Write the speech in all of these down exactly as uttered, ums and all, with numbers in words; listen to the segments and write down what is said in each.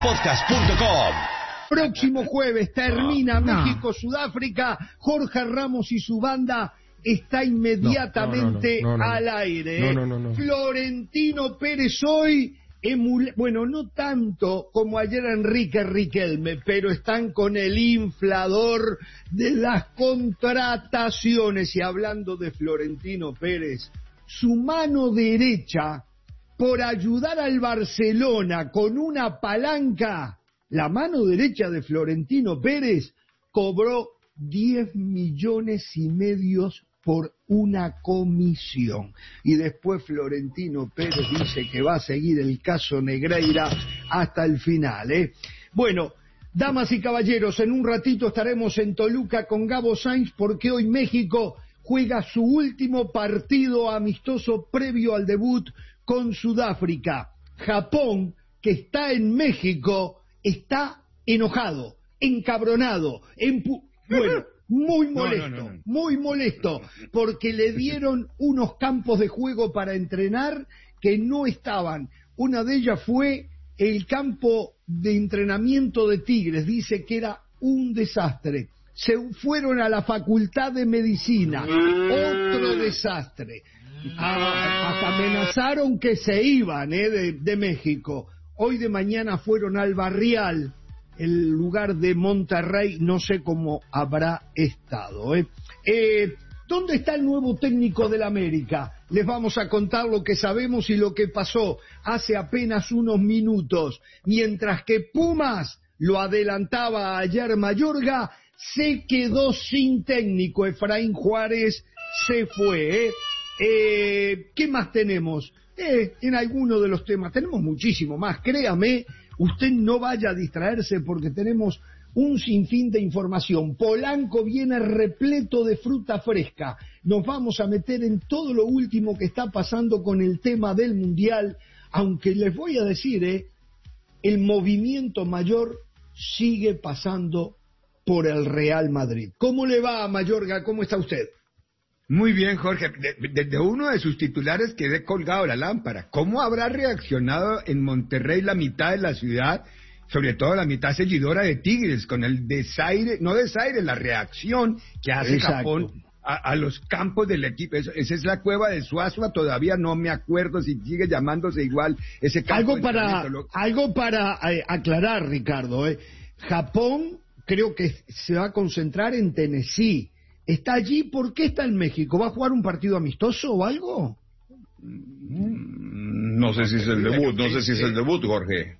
podcast punto com. Próximo jueves termina no. México-Sudáfrica. Jorge Ramos y su banda está inmediatamente no, no, no, no, no. al aire. No, no, no, no. Florentino Pérez hoy, emula... bueno, no tanto como ayer Enrique Riquelme, pero están con el inflador de las contrataciones. Y hablando de Florentino Pérez, su mano derecha, por ayudar al Barcelona con una palanca, la mano derecha de Florentino Pérez cobró diez millones y medio por una comisión. Y después Florentino Pérez dice que va a seguir el caso Negreira hasta el final, ¿eh? Bueno, damas y caballeros, en un ratito estaremos en Toluca con Gabo Sainz, porque hoy México juega su último partido amistoso previo al debut con Sudáfrica. Japón, que está en México, está enojado, encabronado, empu... bueno, muy molesto, no, no, no, no. muy molesto, porque le dieron unos campos de juego para entrenar que no estaban. Una de ellas fue el campo de entrenamiento de Tigres, dice que era un desastre. Se fueron a la Facultad de Medicina, otro desastre. A, hasta amenazaron que se iban eh, de, de México. Hoy de mañana fueron al Barrial, el lugar de Monterrey, no sé cómo habrá estado. ¿eh? Eh, ¿Dónde está el nuevo técnico del América? Les vamos a contar lo que sabemos y lo que pasó hace apenas unos minutos. Mientras que Pumas, lo adelantaba ayer Mayorga, se quedó sin técnico. Efraín Juárez se fue. ¿eh? Eh, ¿Qué más tenemos? Eh, en alguno de los temas, tenemos muchísimo más, créame, usted no vaya a distraerse porque tenemos un sinfín de información. Polanco viene repleto de fruta fresca, nos vamos a meter en todo lo último que está pasando con el tema del Mundial, aunque les voy a decir, eh, el movimiento mayor sigue pasando por el Real Madrid. ¿Cómo le va, Mayorga? ¿Cómo está usted? Muy bien, Jorge. Desde de, de uno de sus titulares quedé colgado la lámpara. ¿Cómo habrá reaccionado en Monterrey la mitad de la ciudad, sobre todo la mitad seguidora de Tigres, con el desaire, no desaire, la reacción que hace Exacto. Japón a, a los campos del equipo? Eso, esa es la cueva de Suazua, todavía no me acuerdo si sigue llamándose igual ese campo. Algo para, algo para eh, aclarar, Ricardo. Eh. Japón creo que se va a concentrar en Tennessee. ¿Está allí? ¿Por qué está en México? ¿Va a jugar un partido amistoso o algo? No sé si es el debut, no sé si es el debut, Jorge.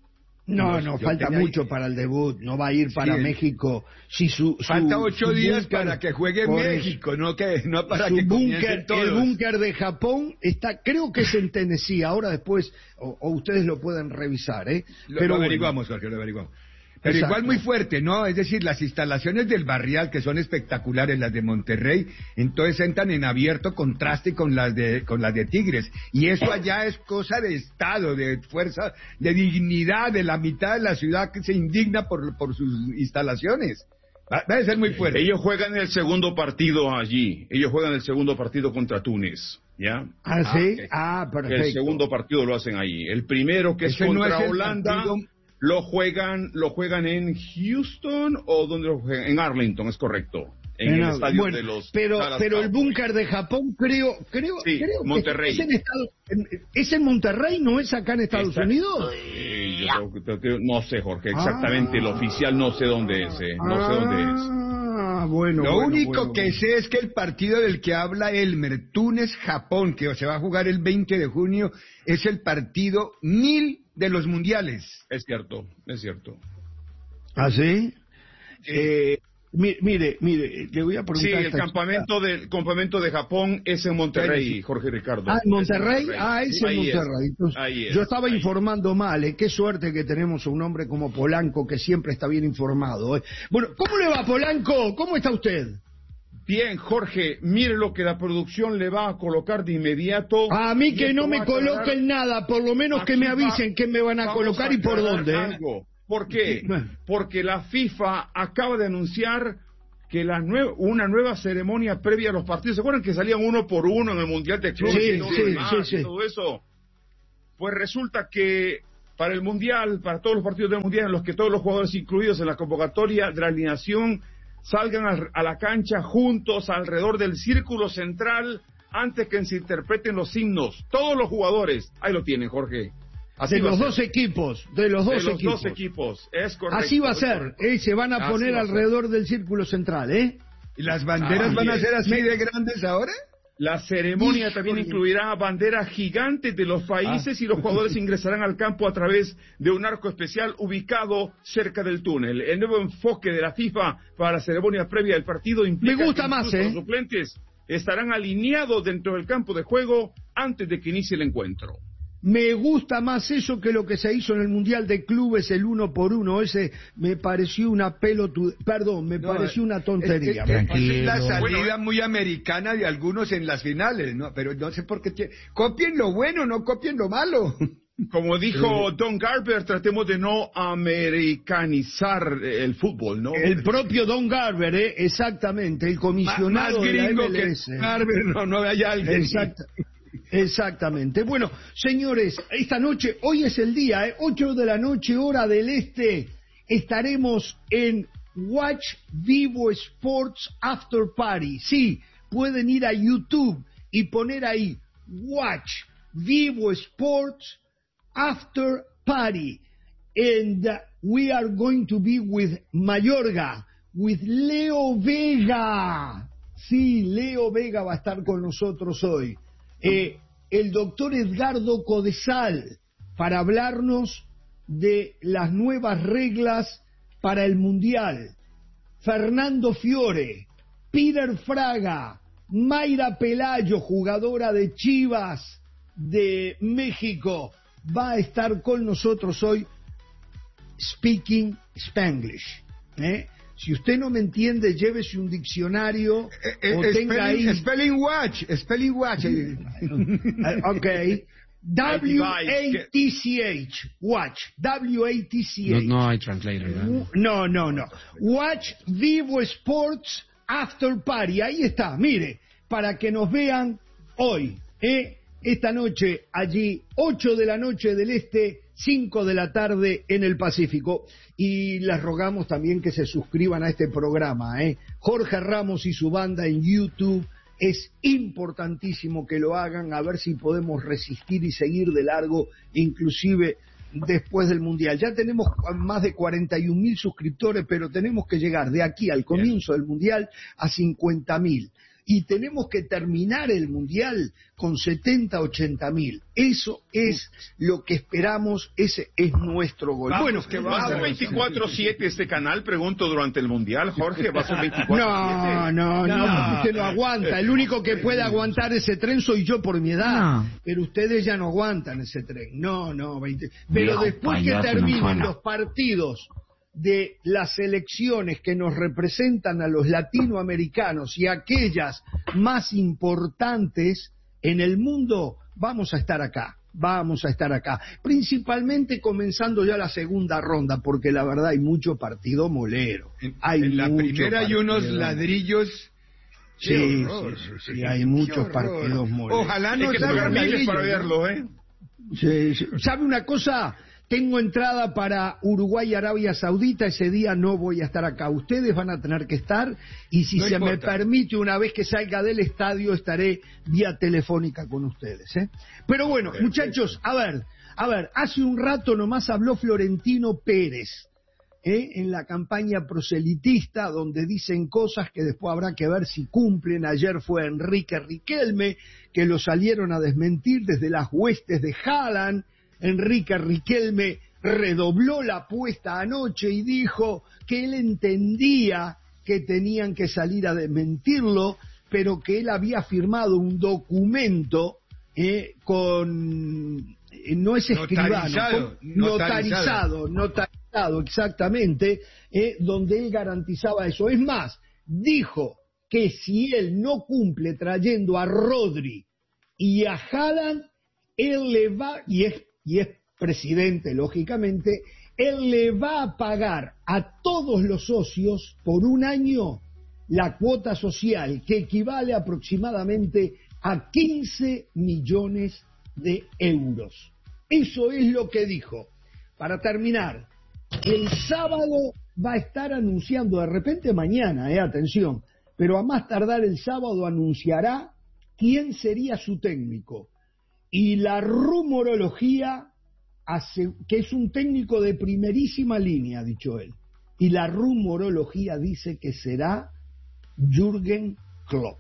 No, no, falta mucho ahí para el debut, no va a ir para sí, México. Si su, su, falta ocho su días búnker, para que juegue México, no que no para su que búnker, el búnker de Japón está, creo que es en Tennessee, ahora después, o, o ustedes lo pueden revisar, ¿eh? Lo, Pero lo averiguamos, Jorge, lo averiguamos. Pero Exacto. igual muy fuerte, ¿no? Es decir, las instalaciones del Barrial, que son espectaculares, las de Monterrey, entonces entran en abierto contraste con las de con las de Tigres. Y eso allá es cosa de Estado, de fuerza, de dignidad, de la mitad de la ciudad que se indigna por, por sus instalaciones. Va, va a ser muy fuerte. Ellos juegan el segundo partido allí. Ellos juegan el segundo partido contra Túnez, ¿ya? ¿Ah, sí? Ah, ah perfecto. El segundo partido lo hacen ahí. El primero, que Ese es contra no es Holanda... Partido... Lo juegan, lo juegan en Houston o donde lo juegan, en Arlington, es correcto, en no, el estadio bueno, de los pero Dallas pero el Cowboys. búnker de Japón creo creo sí, creo Monterrey. que es en, Estados, es en Monterrey, no es acá en Estados Exacto. Unidos. Sí, yo creo que, no sé, Jorge, exactamente, ah, el oficial no sé dónde es, eh, no ah, sé dónde es. Ah, bueno. Lo bueno, único bueno, que bueno. sé es que el partido del que habla Elmer, Túnez-Japón, que se va a jugar el veinte de junio, es el partido mil de los mundiales. Es cierto, es cierto. ¿Ah, sí? sí. Eh, mire, mire, mire, le voy a preguntar. Sí, a el esta campamento, chica. del campamento de Japón es en Monterrey, Jorge Ricardo. Ah, ¿en Monterrey? Es en Monterrey. Ah, es en ahí Monterrey. Es. Entonces, Ahí es. yo estaba ahí. informando mal, ¿eh? Qué suerte que tenemos a un hombre como Polanco que siempre está bien informado, ¿eh? Bueno, ¿cómo le va, Polanco? ¿Cómo está usted? Bien, Jorge, mire lo que la producción le va a colocar de inmediato. A mí que no me coloquen coloquen nada, por lo menos que me avisen qué me van a colocar y por dónde. ¿eh? Algo. ¿Por qué? Porque la FIFA acaba de anunciar que la nue- una nueva ceremonia previa a los partidos, ¿se acuerdan que salían uno por uno en el Mundial de Clubes Sí, y todo, sí, demás, sí, y sí. todo eso? Pues resulta que para el Mundial, para todos los partidos del Mundial, en los que todos los jugadores incluidos en la convocatoria de la alineación salgan a, a la cancha juntos alrededor del círculo central antes que se interpreten los himnos. Todos los jugadores, ahí lo tienen, Jorge. Así de los dos equipos, de los dos de los equipos. dos equipos, es correcto. Así va a ser, eh, se van a poner alrededor del círculo central, ¿eh? ¿Y las banderas ah, van a ser así Me... de grandes ahora? La ceremonia Hijo también incluirá banderas gigantes de los países ah. y los jugadores ingresarán al campo a través de un arco especial ubicado cerca del túnel. El nuevo enfoque de la FIFA para la ceremonia previa del partido implica Me gusta que más, ¿eh? los suplentes estarán alineados dentro del campo de juego antes de que inicie el encuentro. Me gusta más eso que lo que se hizo en el Mundial de Clubes, el uno por uno. Ese me pareció una pelotu... Perdón, me no, pareció una tontería. Es, es, es la salida bueno, muy americana de algunos en las finales, ¿no? Pero no sé por qué... T... Copien lo bueno, no copien lo malo. Como dijo Don Garber, tratemos de no americanizar el fútbol, ¿no? El propio Don Garber, ¿eh? Exactamente, el comisionado más, más de la gringo M L S. Que Garber, no, no hay alguien. Exacto. Exactamente. Bueno, señores, esta noche, hoy es el día, ¿eh? ocho de la noche, hora del este, estaremos en Watch Vivo Sports After Party. Sí, pueden ir a YouTube y poner ahí Watch Vivo Sports After Party. And uh, we are going to be with Mayorga, with Leo Vega. Sí, Leo Vega va a estar con nosotros hoy. Eh, el doctor Edgardo Codesal para hablarnos de las nuevas reglas para el Mundial. Fernando Fiore, Peter Fraga, Mayra Pelayo, jugadora de Chivas de México, va a estar con nosotros hoy speaking Spanglish. ¿eh? Si usted no me entiende, llévese un diccionario eh, eh, o tenga spelling, ahí... Spelling Watch, Spelling Watch. Ok. W A T C H, Watch, W A T C H. No, no hay translator, ¿no? No, no, no. Watch Vivo Sports After Party. Ahí está, mire, para que nos vean hoy, ¿eh? Esta noche, allí, ocho de la noche del este, cinco de la tarde en el Pacífico. Y les rogamos también que se suscriban a este programa, ¿eh? Jorge Ramos y su banda en YouTube. Es importantísimo que lo hagan, a ver si podemos resistir y seguir de largo, inclusive después del Mundial. Ya tenemos más de cuarenta y un mil suscriptores, pero tenemos que llegar de aquí al comienzo del Mundial a cincuenta mil. Y tenemos que terminar el Mundial con setenta, ochenta mil. Eso es lo que esperamos, ese es nuestro gol. Vamos, bueno, que va a ser veinticuatro siete este canal, pregunto, durante el Mundial, Jorge, va a ser veinticuatro siete. No, no, no, no, porque usted no aguanta. El único que puede aguantar ese tren soy yo por mi edad. No. Pero ustedes ya no aguantan ese tren. No, no, veinte. Pero Viejo después que terminen los partidos de las elecciones que nos representan a los latinoamericanos y aquellas más importantes en el mundo, vamos a estar acá, vamos a estar acá, principalmente comenzando ya la segunda ronda, porque la verdad hay mucho partido molero. Hay en la primera hay unos ladrillos. Sí, horror, sí, sí, sí, hay muchos partidos moleros. Ojalá no salgan ladrillos para verlo, ¿eh? Sí, sí. ¿Sabe una cosa? Tengo entrada para Uruguay y Arabia Saudita, ese día no voy a estar acá. Ustedes van a tener que estar y si no se importa. Me permite, una vez que salga del estadio, estaré vía telefónica con ustedes. ¿eh? Pero bueno, perfecto. Muchachos, a ver, a ver, hace un rato nomás habló Florentino Pérez ¿eh? en la campaña proselitista, donde dicen cosas que después habrá que ver si cumplen. Ayer fue Enrique Riquelme, que lo salieron a desmentir desde las huestes de Haaland. Enrique Riquelme redobló la apuesta anoche y dijo que él entendía que tenían que salir a desmentirlo, pero que él había firmado un documento eh, con... Eh, no es escribano, notarizado, con, notarizado, notarizado, exactamente, eh, donde él garantizaba eso. Es más, dijo que si él no cumple trayendo a Rodri y a Haaland, él le va, y es y es presidente, lógicamente, él le va a pagar a todos los socios por un año la cuota social, que equivale aproximadamente a quince millones de euros. Eso es lo que dijo. para terminar, el sábado va a estar anunciando, de repente mañana, eh, atención, pero a más tardar el sábado anunciará quién sería su técnico. Y la rumorología, hace, que es un técnico de primerísima línea, ha dicho él, y la rumorología dice que será Jürgen Klopp.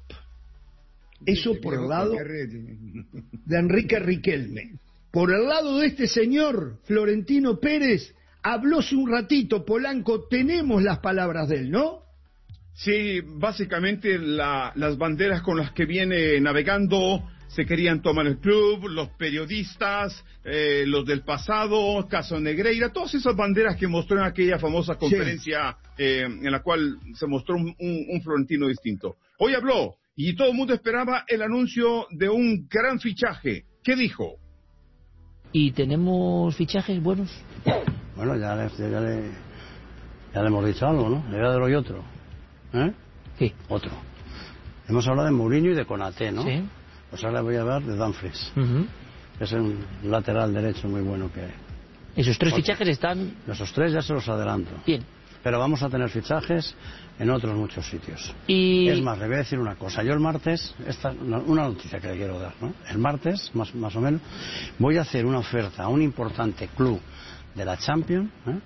Eso por el lado de Enrique Riquelme. Por el lado de este señor, Florentino Pérez, hablóse un ratito, Polanco, tenemos las palabras de él, ¿no? Sí, básicamente la, las banderas con las que viene navegando se querían tomar el club, los periodistas, eh, los del pasado, caso Negreira, todas esas banderas que mostró en aquella famosa conferencia sí. eh, en la cual se mostró un, un, un Florentino distinto. Hoy habló y todo el mundo esperaba el anuncio de un gran fichaje. ¿Qué dijo? ¿Y tenemos fichajes buenos? Bueno, ya le, ya le, ya le hemos dicho algo, ¿no? Le voy a dar hoy otro. ¿Eh? Sí. Otro. Hemos hablado de Mourinho y de Konaté, ¿no? Sí. Pues ahora voy a hablar de Dumfries, Uh-huh. que es un lateral derecho muy bueno que hay. Esos tres Otro. fichajes están... Esos tres ya se los adelanto. Bien. Pero vamos a tener fichajes en otros muchos sitios. Y... Es más, le voy a decir una cosa. Yo el martes, esta, una noticia que le quiero dar, ¿no? El martes, más, más o menos, voy a hacer una oferta a un importante club de la Champions, ¿eh?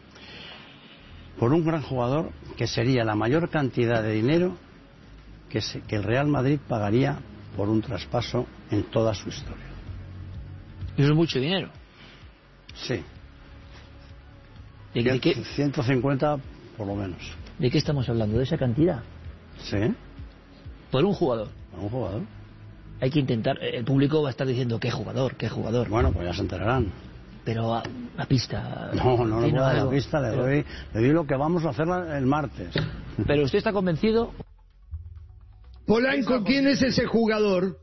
por un gran jugador que sería la mayor cantidad de dinero que, se, que el Real Madrid pagaría por un traspaso en toda su historia. Eso es mucho dinero. Sí. ¿De, de qué, ciento cincuenta por lo menos. ¿De qué estamos hablando? ¿De esa cantidad? Sí. Por un jugador. Por un jugador. Hay que intentar... El público va a estar diciendo qué jugador, qué jugador. Bueno, pues ya se enterarán. Pero a, a pista... No, no le voy a dar la pista, le pero... doy, le doy lo que vamos a hacer el martes. Pero usted está convencido... Polanco, ¿quién es ese jugador?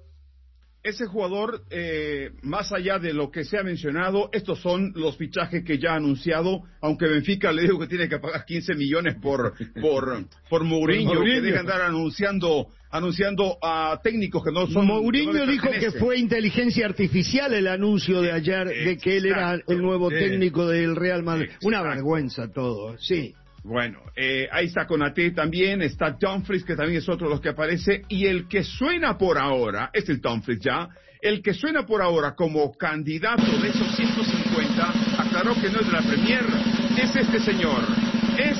Ese jugador, eh, más allá de lo que se ha mencionado, estos son los fichajes que ya ha anunciado, aunque Benfica le dijo que tiene que pagar quince millones por por por Mourinho, que deja andar anunciando anunciando a técnicos que no son... Mourinho no dijo que fue inteligencia artificial el anuncio de ayer de que él era el nuevo técnico del Real Madrid. Exacto. Una vergüenza todo, sí. Bueno, eh, ahí está Konaté también, está Dumfries, que también es otro de los que aparece, y el que suena por ahora, es el Dumfries ya, el que suena por ahora como candidato de esos ciento cincuenta, aclaró que no es de la Premier, es este señor, es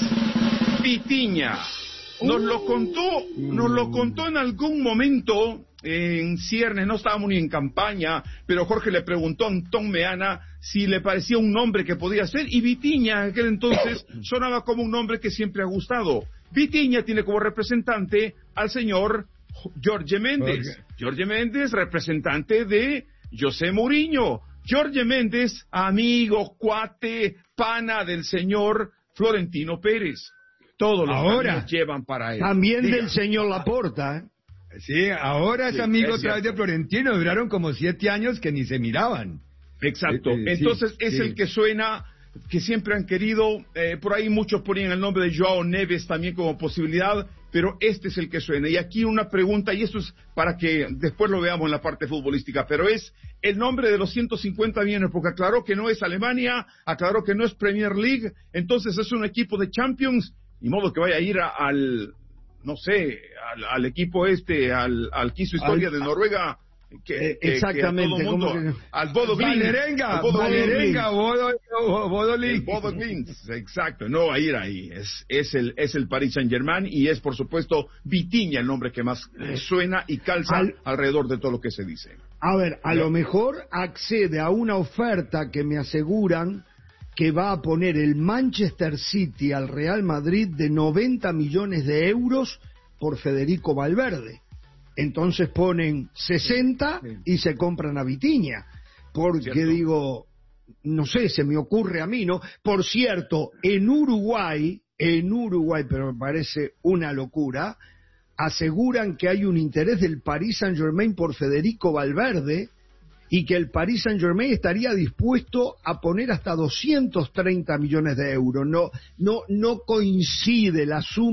Vitinha. Nos lo contó, nos lo contó en algún momento en ciernes, no estábamos ni en campaña, pero Jorge le preguntó a Antón Meana si le parecía un nombre que podía ser, y Vitinha en aquel entonces sonaba como un nombre que siempre ha gustado. Vitinha tiene como representante al señor Jorge Méndez. Okay. Jorge Méndez, representante de José Mourinho. Jorge Méndez, amigo, cuate, pana del señor Florentino Pérez. Todos los ahora llevan para él. También Diga. Del señor Laporta, ¿eh? Sí, ahora es sí, amigo es otra vez de Florentino, duraron como siete años que ni se miraban. Exacto, eh, eh, entonces sí, es sí. el que suena, que siempre han querido, eh, por ahí muchos ponían el nombre de Joao Neves también como posibilidad, pero este es el que suena. Y aquí una pregunta, y esto es para que después lo veamos en la parte futbolística, pero es el nombre de los ciento cincuenta millones, porque aclaró que no es Alemania, aclaró que no es Premier League, entonces es un equipo de Champions, ni modo que vaya a ir a, al, no sé, al, al equipo este, al, al que hizo historia al, de Noruega, que, eh, que, exactamente, que a todo mundo, que... al Bodo Glimt, Valerenga, Bodo Valerenga, Bodo, Bodo Glimt. Bodo Glimt, exacto, no va a ir ahí, es, es el, es el Paris Saint Germain y es por supuesto Vitinha el nombre que más suena y calza al... alrededor de todo lo que se dice. A ver, a ¿no? lo mejor accede a una oferta que me aseguran que va a poner el Manchester City al Real Madrid de noventa millones de euros por Federico Valverde. Entonces ponen sesenta y se compran a Vitinha. Porque ¿cierto? Digo, no sé, se me ocurre a mí, ¿no? Por cierto, en Uruguay, en Uruguay, pero me parece una locura, aseguran que hay un interés del Paris Saint-Germain por Federico Valverde y que el Paris Saint-Germain estaría dispuesto a poner hasta doscientos treinta millones de euros. No, no, no coincide la suma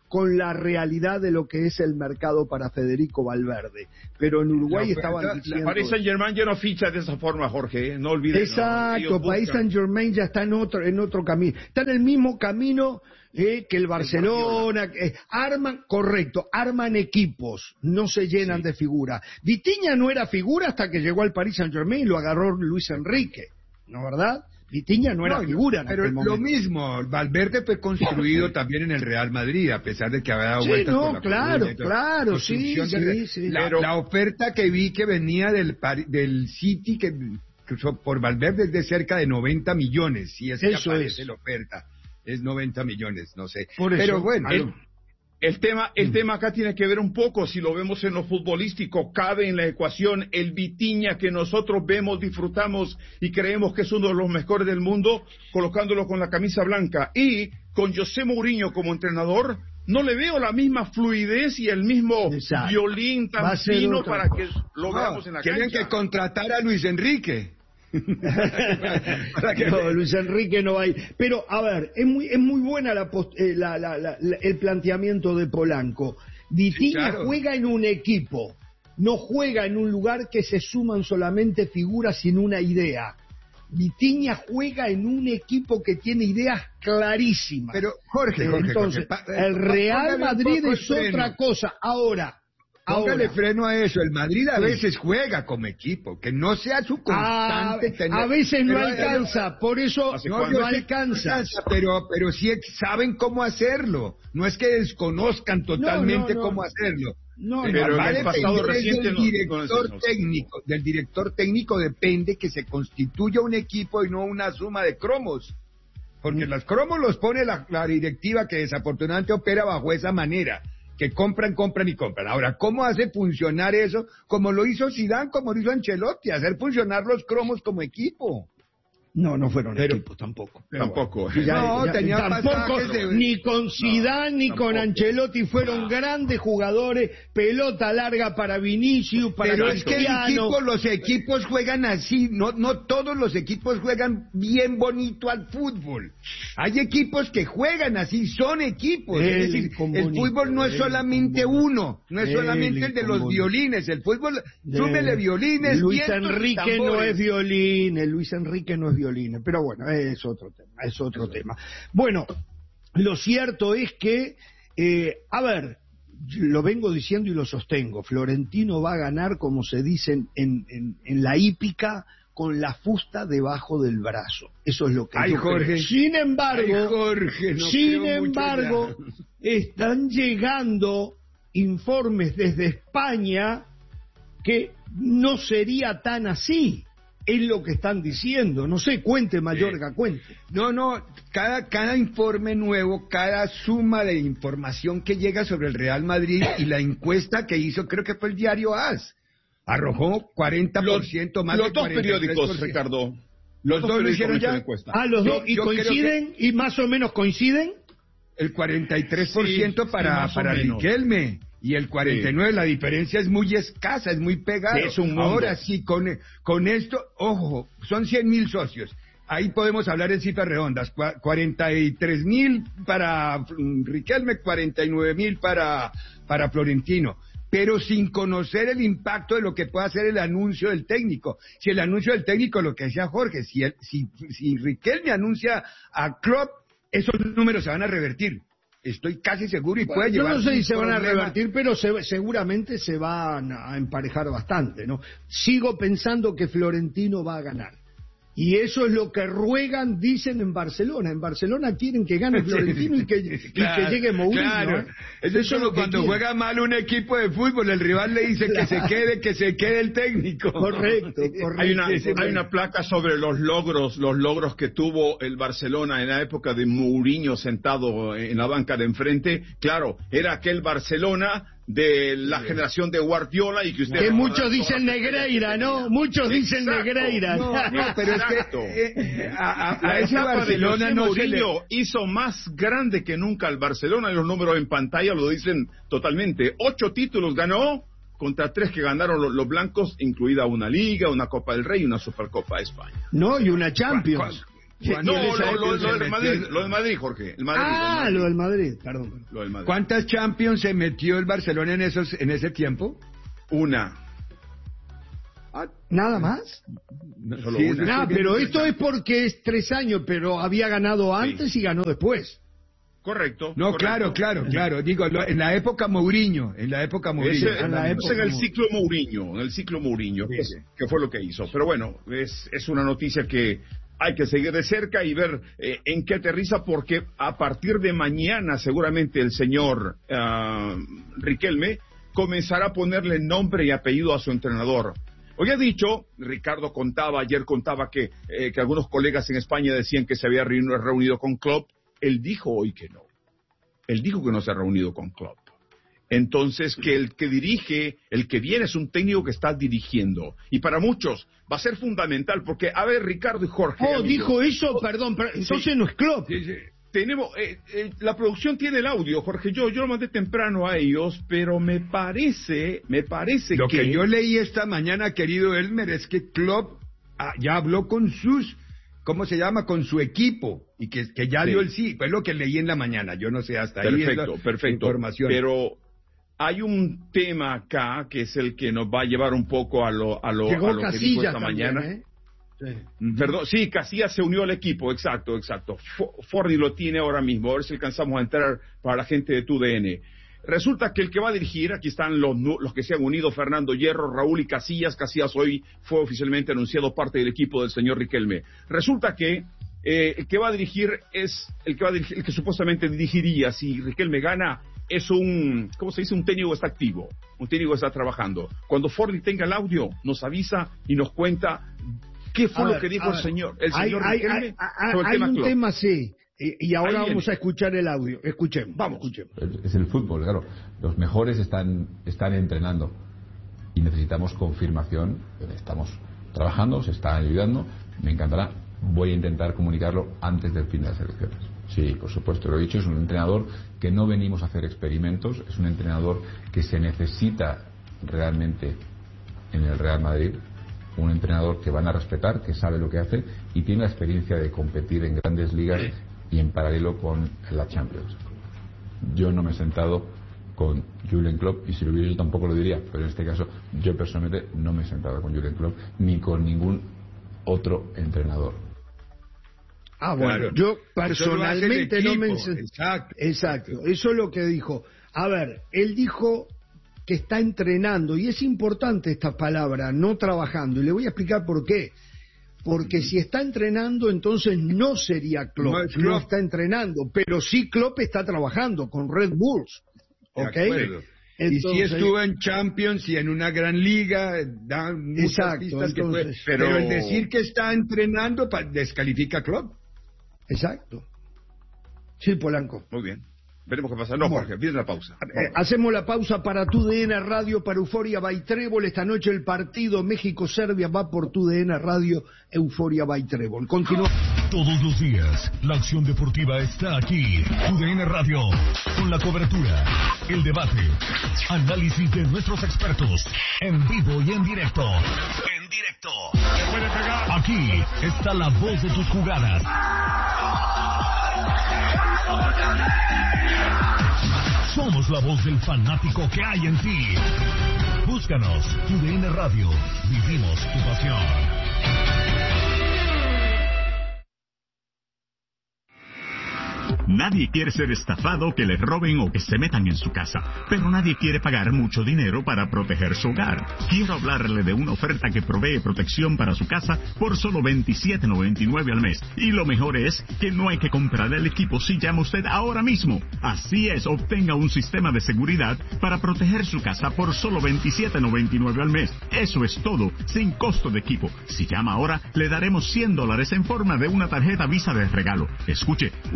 con la realidad de lo que es el mercado para Federico Valverde. Pero en Uruguay no, estaban la, diciendo... La Paris Saint-Germain ya no ficha de esa forma, Jorge, ¿eh? No olvides. Exacto, no, Paris Saint-Germain ya está en otro, en otro camino. Está en el mismo camino eh, que el Barcelona. Eh, arman, correcto, arman equipos, no se llenan sí. de figuras. Vitinha no era figura hasta que llegó al Paris Saint-Germain y lo agarró Luis Enrique, ¿no verdad? Vitinha no era no, figura en pero aquel momento. Lo mismo, Valverde fue construido también en el Real Madrid, a pesar de que había dado sí, vueltas no, por la claro, Coruña, claro, sí, sí, sí. La, pero... la oferta que vi que venía del, del City, que, que por Valverde es de cerca de noventa millones, si es que eso aparece es. la oferta, es noventa millones, no sé. Por eso, pero bueno... El... El tema, el tema acá tiene que ver un poco, si lo vemos en lo futbolístico, cabe en la ecuación el Vitinha que nosotros vemos, disfrutamos y creemos que es uno de los mejores del mundo, colocándolo con la camisa blanca. Y con José Mourinho como entrenador, no le veo la misma fluidez y el mismo Exacto. violín tan fino para cosa. que lo veamos no, en la Tienen cancha. que contratar a Luis Enrique. No, Luis Enrique no hay. Pero, a ver, es muy, es muy buena la, post, eh, la, la, la, la el planteamiento de Polanco. Vitinha sí, claro. juega en un equipo, no juega en un lugar que se suman solamente figuras sin una idea. Vitinha juega en un equipo que tiene ideas clarísimas. Pero, Jorge, Jorge, Entonces, Jorge, el Real Madrid es otra cosa. Ahora, Póngale Ahora, freno a eso. El Madrid a sí. veces juega como equipo, que no sea su constante. A, tener... a veces no pero, alcanza, por eso no, no alcanza. alcanza. Pero, pero sí saben cómo hacerlo. No es que desconozcan totalmente no, no, no. cómo hacerlo. No, pero va en el pasado reciente del no, director no, no, técnico, del director técnico depende que se constituya un equipo y no una suma de cromos. Porque mm. los cromos los pone la, la directiva que desafortunadamente opera bajo esa manera. Que compran, compran y compran. Ahora, ¿cómo hace funcionar eso? Como lo hizo Zidane, como lo hizo Ancelotti, hacer funcionar los cromos como equipo. No, no fueron pero, equipos tampoco. Tampoco. Ya, no, ya, tenía tampoco, de... ni con Zidane no, ni tampoco. Con Ancelotti fueron no. grandes jugadores, pelota larga para Vinicius, para Pero Cristiano. Es que el equipo, los equipos juegan así, no, no todos los equipos juegan bien bonito al fútbol. Hay equipos que juegan así, son equipos. El, es decir, el bonito, fútbol no es solamente uno, no es el, solamente el de los bonito. violines, el fútbol, de... súmele violines. Luis Enrique no es violín, el Luis Enrique no es violín. Pero bueno, es otro tema, es otro tema. Bueno, lo cierto es que, eh, a ver, lo vengo diciendo y lo sostengo, Florentino va a ganar, como se dice en, en, en la hípica, con la fusta debajo del brazo. Eso es lo que Ay, yo Jorge. creo. Sin embargo, Ay, Jorge, no sin embargo, están llegando informes desde España que no sería tan así. Es lo que están diciendo, no sé, cuente Mayorga, cuente. No, no, cada, cada informe nuevo, cada suma de información que llega sobre el Real Madrid y la encuesta que hizo, creo que fue el diario AS, arrojó cuarenta por ciento los, más los de dos periódicos, Ricardo. Los, los dos, dos lo hicieron ya. Ah, los yo, dos, ¿y coinciden? Que... ¿Y más o menos coinciden? El cuarenta y tres por ciento sí, para, sí, para Riquelme. Y el cuarenta y nueve, sí. La diferencia es muy escasa, es muy pegada. Sí, es un Ahora sí, con, con esto, ojo, son cien mil socios. Ahí podemos hablar en cifras redondas. cuarenta y tres mil para Riquelme, cuarenta y nueve mil para, para Florentino. Pero sin conocer el impacto de lo que puede hacer el anuncio del técnico. Si el anuncio del técnico, lo que decía Jorge, si, el, si, si Riquelme anuncia a Klopp, esos números se van a revertir. Estoy casi seguro y bueno, puede llevar... Yo no sé si se van a revertir, pero se, seguramente se van a emparejar bastante, ¿no? Sigo pensando que Florentino va a ganar. Y eso es lo que ruegan, dicen en Barcelona. En Barcelona quieren que gane Florentino y que, claro, y que llegue Mourinho. Claro. ¿eh? Eso es como cuando quieren. Juega mal un equipo de fútbol, el rival le dice claro. que se quede, que se quede el técnico. Correcto, correcto. Hay una, hay una placa sobre los logros, los logros que tuvo el Barcelona en la época de Mourinho sentado en la banca de enfrente. Claro, era aquel Barcelona de la sí. generación de Guardiola y que usted que muchos dicen Negreira, ¿no? Muchos dicen Exacto. Negreira. No, no, pero es que eh, a, a, a ese Barcelona no se le... hizo más grande que nunca el Barcelona, y los números en pantalla lo dicen totalmente. Ocho títulos ganó contra tres que ganaron los, los blancos, incluida una Liga, una Copa del Rey y una Supercopa de España. No, y una Champions. No, lo, lo, lo, del Madrid, lo del Madrid, Jorge. El Madrid, ah, el Madrid. lo del Madrid, perdón. Lo del Madrid. ¿Cuántas Champions se metió el Barcelona en esos en ese tiempo? Una. Ah, ¿nada más? No, solo Sí, una. Ah, pero esto es porque es tres años, pero había ganado antes sí. y ganó después. Correcto. No, correcto. claro, claro, claro. Digo, lo, en la época Mourinho, en la época Mourinho. Ese, en, la época, en el ciclo Mourinho, en el ciclo Mourinho, sí, sí. que fue lo que hizo. Pero bueno, es, es una noticia que hay que seguir de cerca y ver eh, en qué aterriza, porque a partir de mañana seguramente el señor uh, Riquelme comenzará a ponerle nombre y apellido a su entrenador. Hoy ha dicho, Ricardo contaba, ayer contaba que, eh, que algunos colegas en España decían que se había reunido, reunido con Klopp. Él dijo hoy que no. Él dijo que no se ha reunido con Klopp. Entonces, que el que dirige, el que viene es un técnico que está dirigiendo. Y para muchos va a ser fundamental, porque, a ver, Ricardo y Jorge... Oh, amigos, dijo eso, perdón, pero entonces sí, no es Klopp. Sí, sí. Tenemos, eh, eh, la producción tiene el audio, Jorge. Yo, yo lo mandé temprano a ellos, pero me parece, me parece lo que... Lo que yo leí esta mañana, querido Elmer, es que Klopp ah, ya habló con sus... ¿Cómo se llama? Con su equipo, y que, que ya sí. dio el sí. Pues lo que leí en la mañana, yo no sé, hasta perfecto, ahí es la perfecto. información. Pero hay un tema acá que es el que nos va a llevar un poco a lo, a lo, a lo que dijo esta también, mañana. ¿eh? Sí. Perdón, sí, Casillas se unió al equipo, exacto, exacto. Fordy lo tiene ahora mismo, a ver si alcanzamos a entrar para la gente de T U D N. Resulta que el que va a dirigir, aquí están los, los que se han unido, Fernando Hierro, Raúl y Casillas. Casillas hoy fue oficialmente anunciado parte del equipo del señor Riquelme. Resulta que eh, el que va a dirigir es, el que va a dirigir, el que supuestamente dirigiría, si Riquelme gana, es un, ¿cómo se dice? Un técnico que está activo, un técnico que está trabajando. Cuando Fordy tenga el audio, nos avisa y nos cuenta qué fue a lo ver, que dijo el señor, el señor hay, Riquelme hay, hay, sobre el hay tema un Klopp. tema, sí. Y, y ahora Ahí vamos viene. a escuchar el audio. Escuchemos. Vamos. Escuchemos. Es el fútbol, claro. Los mejores están, están entrenando y necesitamos confirmación. Estamos trabajando, se está ayudando. Me encantará. Voy a intentar comunicarlo antes del fin de las elecciones. Sí, por supuesto, lo he dicho. Es un entrenador que no venimos a hacer experimentos. Es un entrenador que se necesita realmente en el Real Madrid. Un entrenador que van a respetar, que sabe lo que hace y tiene la experiencia de competir en grandes ligas sí. y en paralelo con la Champions. Yo no me he sentado con Jürgen Klopp, y si lo hubiera yo tampoco lo diría, pero en este caso yo personalmente no me he sentado con Jürgen Klopp ni con ningún otro entrenador. Ah, bueno, claro. Yo personalmente no me he sentado. Exacto. Exacto, eso es lo que dijo. A ver, él dijo que está entrenando, y es importante esta palabra, no trabajando, y le voy a explicar por qué. Porque si está entrenando, entonces no sería Klopp, no, Klopp. no está entrenando, pero sí Klopp está trabajando con Red Bulls, ¿ok? Entonces, y si estuvo en Champions y en una gran liga, da muchas exacto, pistas entonces, que fue, pero... pero el decir que está entrenando descalifica a Klopp. Exacto. Sí, Polanco. Muy bien. Veremos qué pasa. No, Jorge, viene la pausa. Eh, hacemos la pausa para T U D N Radio, para Euforia by Trébol. Esta noche el partido México-Serbia va por T U D N Radio, Euforia by Trébol. Continúa. Todos los días, la acción deportiva está aquí. T U D N Radio, con la cobertura, el debate, análisis de nuestros expertos, en vivo y en directo. En directo. Aquí está la voz de tus jugadas. Somos la voz del fanático que hay en ti. Búscanos, T U D N Radio. Vivimos tu pasión. Nadie quiere ser estafado, que le roben o que se metan en su casa, pero nadie quiere pagar mucho dinero para proteger su hogar. Quiero hablarle de una oferta que provee protección para su casa por solo veintisiete noventa y nueve al mes. Y lo mejor es que no hay que comprar el equipo si llama usted ahora mismo. Así es, obtenga un sistema de seguridad para proteger su casa por solo veintisiete noventa y nueve al mes. Eso es todo, sin costo de equipo. Si llama ahora, le daremos cien dólares en forma de una tarjeta Visa de regalo. Escuche, usted necesita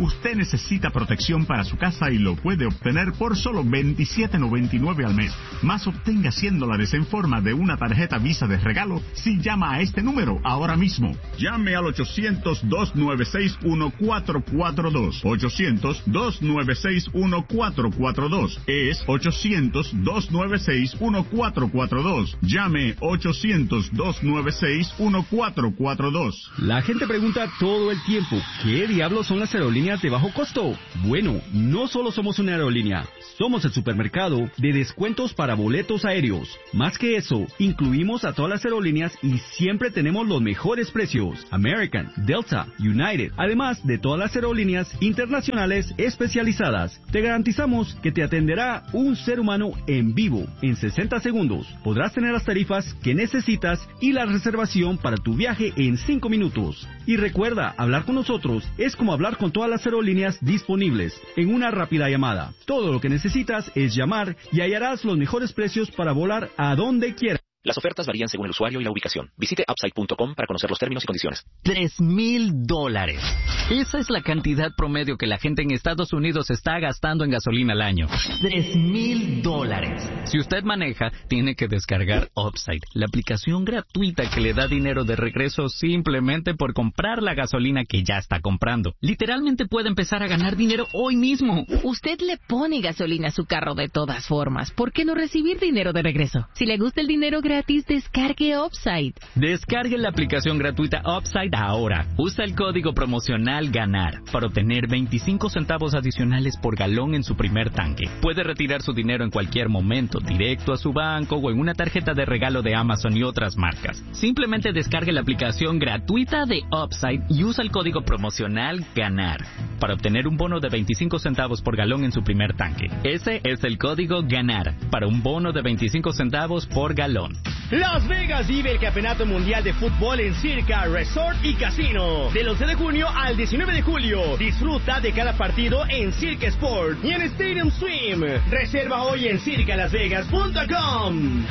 necesita protección para su casa y lo puede obtener por solo veintisiete noventa y nueve al mes. Más obtenga cien dólares en forma de una tarjeta Visa de regalo si llama a este número ahora mismo. Llame al ochocientos, dos nueve seis, uno cuatro cuatro dos. ochocientos, dos nueve seis, uno cuatro cuatro dos. Es ochocientos, dos nueve seis, uno cuatro cuatro dos. Llame ochocientos, dos nueve seis, uno cuatro cuatro dos. La gente pregunta todo el tiempo, ¿qué diablos son las aerolíneas de bajo costo? Bueno, no solo somos una aerolínea, somos el supermercado de descuentos para boletos aéreos. Más que eso, incluimos a todas las aerolíneas y siempre tenemos los mejores precios. American, Delta, United, además de todas las aerolíneas internacionales especializadas. Te garantizamos que te atenderá un ser humano en vivo en sesenta segundos. Podrás tener las tarifas que necesitas y la reservación para tu viaje en cinco minutos. Y recuerda, hablar con nosotros es como hablar con todas las aerolíneas disponibles en una rápida llamada. Todo lo que necesitas es llamar y hallarás los mejores precios para volar a donde quieras. Las ofertas varían según el usuario y la ubicación. Visite upside punto com para conocer los términos y condiciones. Tres mil dólares. Esa es la cantidad promedio que la gente en Estados Unidos está gastando en gasolina al año. Tres mil dólares. Si usted maneja, tiene que descargar Upside, la aplicación gratuita que le da dinero de regreso simplemente por comprar la gasolina que ya está comprando. Literalmente puede empezar a ganar dinero hoy mismo. Usted le pone gasolina a su carro de todas formas. ¿Por qué no recibir dinero de regreso? Si le gusta el dinero gratis, gratis, descargue Upside. Descargue la aplicación gratuita Upside ahora. Usa el código promocional GANAR para obtener veinticinco centavos adicionales por galón en su primer tanque. Puede retirar su dinero en cualquier momento, directo a su banco o en una tarjeta de regalo de Amazon y otras marcas. Simplemente descargue la aplicación gratuita de Upside y usa el código promocional GANAR para obtener un bono de veinticinco centavos por galón en su primer tanque. Ese es el código GANAR para un bono de veinticinco centavos por galón. Las Vegas vive el Campeonato Mundial de Fútbol en Circa Resort y Casino. Del once de junio al diecinueve de julio. Disfruta de cada partido en Circa Sport y en Stadium Swim. Reserva hoy en circa las vegas punto com.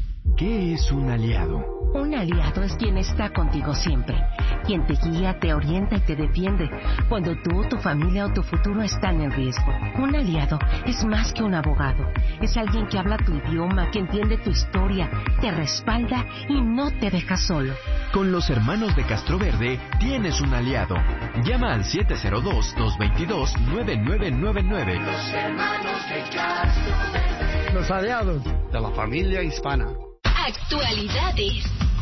¿Qué es un aliado? Un aliado es quien está contigo siempre, quien te guía, te orienta y te defiende cuando tú, tu familia o tu futuro están en riesgo. Un aliado es más que un abogado, es alguien que habla tu idioma, que entiende tu historia, te respalda y no te deja solo. Con los hermanos de Castroverde tienes un aliado. Llama al siete cero dos, dos dos dos, nueve nueve nueve nueve. Los hermanos de Castroverde. Los aliados de la familia hispana. Actualidades.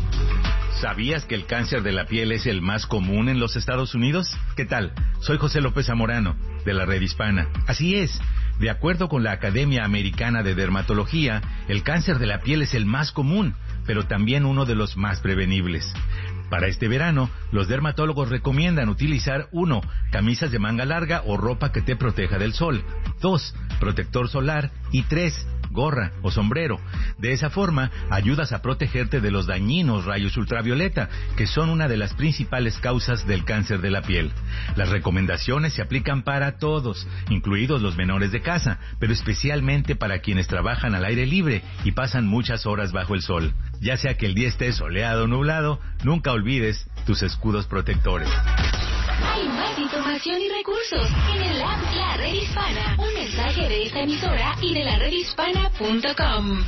¿Sabías que el cáncer de la piel es el más común en los Estados Unidos? ¿Qué tal? Soy José López Zamorano, de la Red Hispana. Así es, de acuerdo con la Academia Americana de Dermatología, el cáncer de la piel es el más común, pero también uno de los más prevenibles. Para este verano, los dermatólogos recomiendan utilizar uno, camisas de manga larga o ropa que te proteja del sol. dos, protector solar. Y tres, gorra o sombrero. De esa forma, ayudas a protegerte de los dañinos rayos ultravioleta, que son una de las principales causas del cáncer de la piel. Las recomendaciones se aplican para todos, incluidos los menores de casa, pero especialmente para quienes trabajan al aire libre y pasan muchas horas bajo el sol. Ya sea que el día esté soleado o nublado, nunca olvides tus escudos protectores. Hay más información y recursos en el app La Red Hispana. Un mensaje de esta emisora y de la red hispana punto com.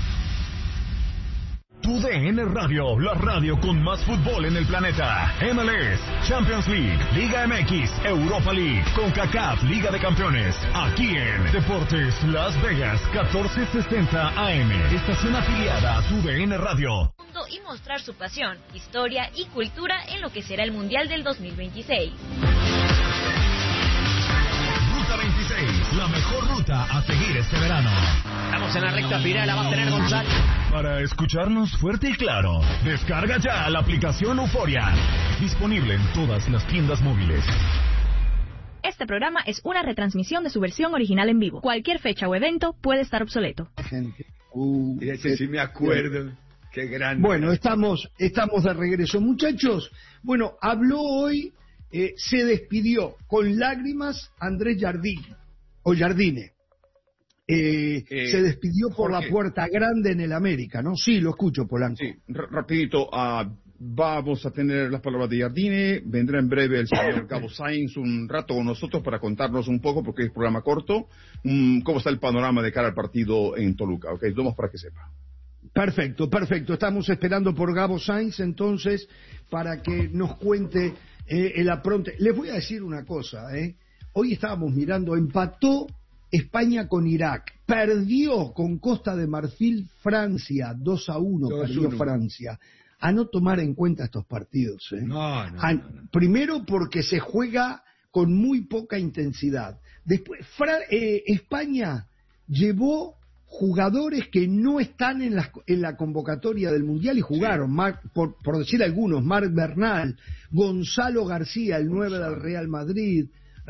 Tu D N Radio, la radio con más fútbol en el planeta. M L S, Champions League, Liga M X, Europa League, CONCACAF, Liga de Campeones. Aquí en Deportes Las Vegas, catorce sesenta A M. Estación afiliada a Tu D N Radio. Y mostrar su pasión, historia y cultura en lo que será el Mundial del dos mil veintiséis. Ruta veintiséis, la mejor ruta a seguir este verano. Estamos en la recta final, la va a tener González. Para escucharnos fuerte y claro, descarga ya la aplicación Euforia. Disponible en todas las tiendas móviles. Este programa es una retransmisión de su versión original en vivo. Cualquier fecha o evento puede estar obsoleto. Gente. Uh, ese sí me acuerdo. Qué grande. Bueno, estamos, estamos de regreso. Muchachos, bueno, habló hoy, eh, se despidió con lágrimas Andrés Jardine, o Jardine. Eh, eh, se despidió por Jorge. La puerta grande en el América, ¿no? Sí, lo escucho, Polanco. Sí, r- rapidito. Uh, vamos a tener las palabras de Jardine, vendrá en breve el señor Gabo Sainz un rato con nosotros para contarnos un poco, porque es programa corto, um, cómo está el panorama de cara al partido en Toluca. Ok, vamos para que sepa. Perfecto, perfecto. Estamos esperando por Gabo Sainz, entonces, para que nos cuente eh, el apronte. Les voy a decir una cosa, ¿eh? Hoy estábamos mirando, empató España con Irak, perdió con Costa de Marfil Francia, dos a uno perdió Francia. A no tomar en cuenta estos partidos, ¿eh? No, no, a, no, no. Primero porque se juega con muy poca intensidad. Después, Fra eh, España llevó jugadores que no están en la, en la convocatoria del Mundial y jugaron, sí. Mar, por, por decir algunos, Marc Bernal, Gonzalo García, el nueve del Real Madrid,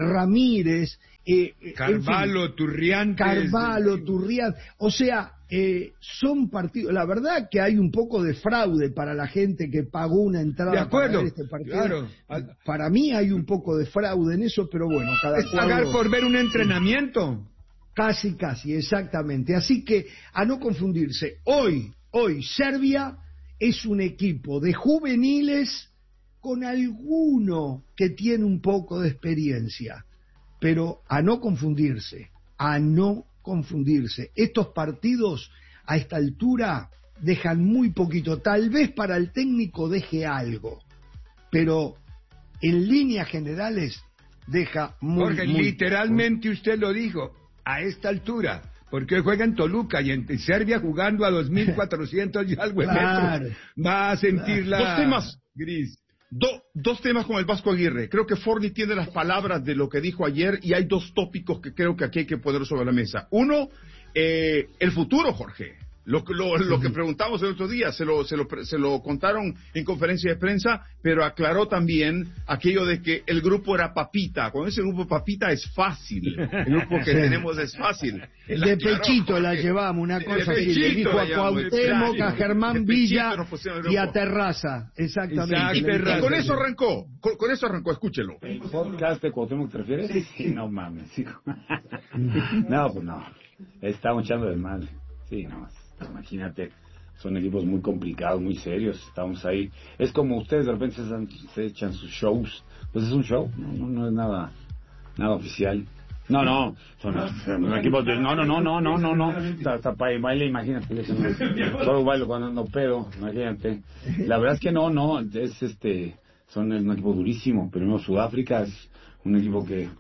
Ramírez, eh, Carvalho, en fin, Turriantes. Carvalho, Turriantes, o sea, eh, son partidos, la verdad que hay un poco de fraude para la gente que pagó una entrada de acuerdo, para ver este partido. Claro. Para mí hay un poco de fraude en eso, pero bueno, cada es cual pagar lo... por ver un entrenamiento. Casi, casi, exactamente. Así que a no confundirse, hoy, hoy Serbia es un equipo de juveniles con alguno que tiene un poco de experiencia, pero a no confundirse, a no confundirse. Estos partidos a esta altura dejan muy poquito, tal vez para el técnico deje algo, pero en líneas generales deja muy, Jorge, muy literalmente poco. Usted lo dijo, a esta altura, porque hoy juega en Toluca y en Serbia jugando a dos mil cuatrocientos y algo de claro, metros, va a sentir claro. la... Dos temas, Gris. Do, dos temas con el Vasco Aguirre. Creo que Forni tiene las palabras de lo que dijo ayer y hay dos tópicos que creo que aquí hay que poner sobre la mesa. Uno, eh, el futuro, Jorge. Lo, lo, lo que preguntamos el otro día, se lo, se, lo, se lo contaron en conferencia de prensa, pero aclaró también aquello de que el grupo era papita. Cuando ese grupo papita es fácil, el grupo que sí. tenemos es fácil. El de pechito aclaró, la llevamos, una cosa así, le dijo a Cuauhtémoc, a Germán Villa y a Terraza, exactamente. Exacto. Y con eso arrancó, con, con eso arrancó, escúchelo. ¿El podcast de Cuauhtémoc te refieres? Sí, no mames, hijo. No, pues no, estamos echando de mal, sí, no. Imagínate, son equipos muy complicados, muy serios, estamos ahí. Es como ustedes de repente se, dan, se echan sus shows, pues es un show, no, no, no es nada nada oficial. No, no, son, son equipos de... No, no, no, no, no, no, no. Hasta, hasta para baile, imagínate. Solo bailo cuando ando pedo, imagínate. La verdad es que no, no, es este... Son es un equipo durísimo. Primero Sudáfrica es un equipo que...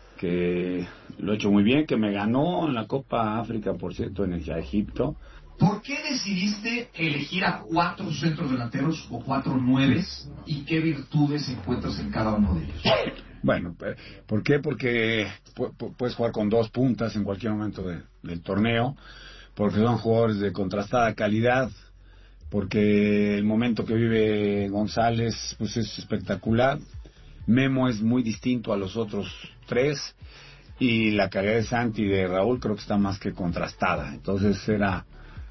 que lo ha hecho muy bien, que me ganó en la Copa África, por cierto, en el, a Egipto. ¿Por qué decidiste elegir a cuatro centros delanteros o cuatro nueves y qué virtudes encuentras en cada uno de ellos? Bueno, ¿por qué? Porque puedes jugar con dos puntas en cualquier momento de, del torneo, porque son jugadores de contrastada calidad, porque el momento que vive González pues es espectacular, Memo es muy distinto a los otros tres y la calidad de Santi y de Raúl creo que está más que contrastada, entonces era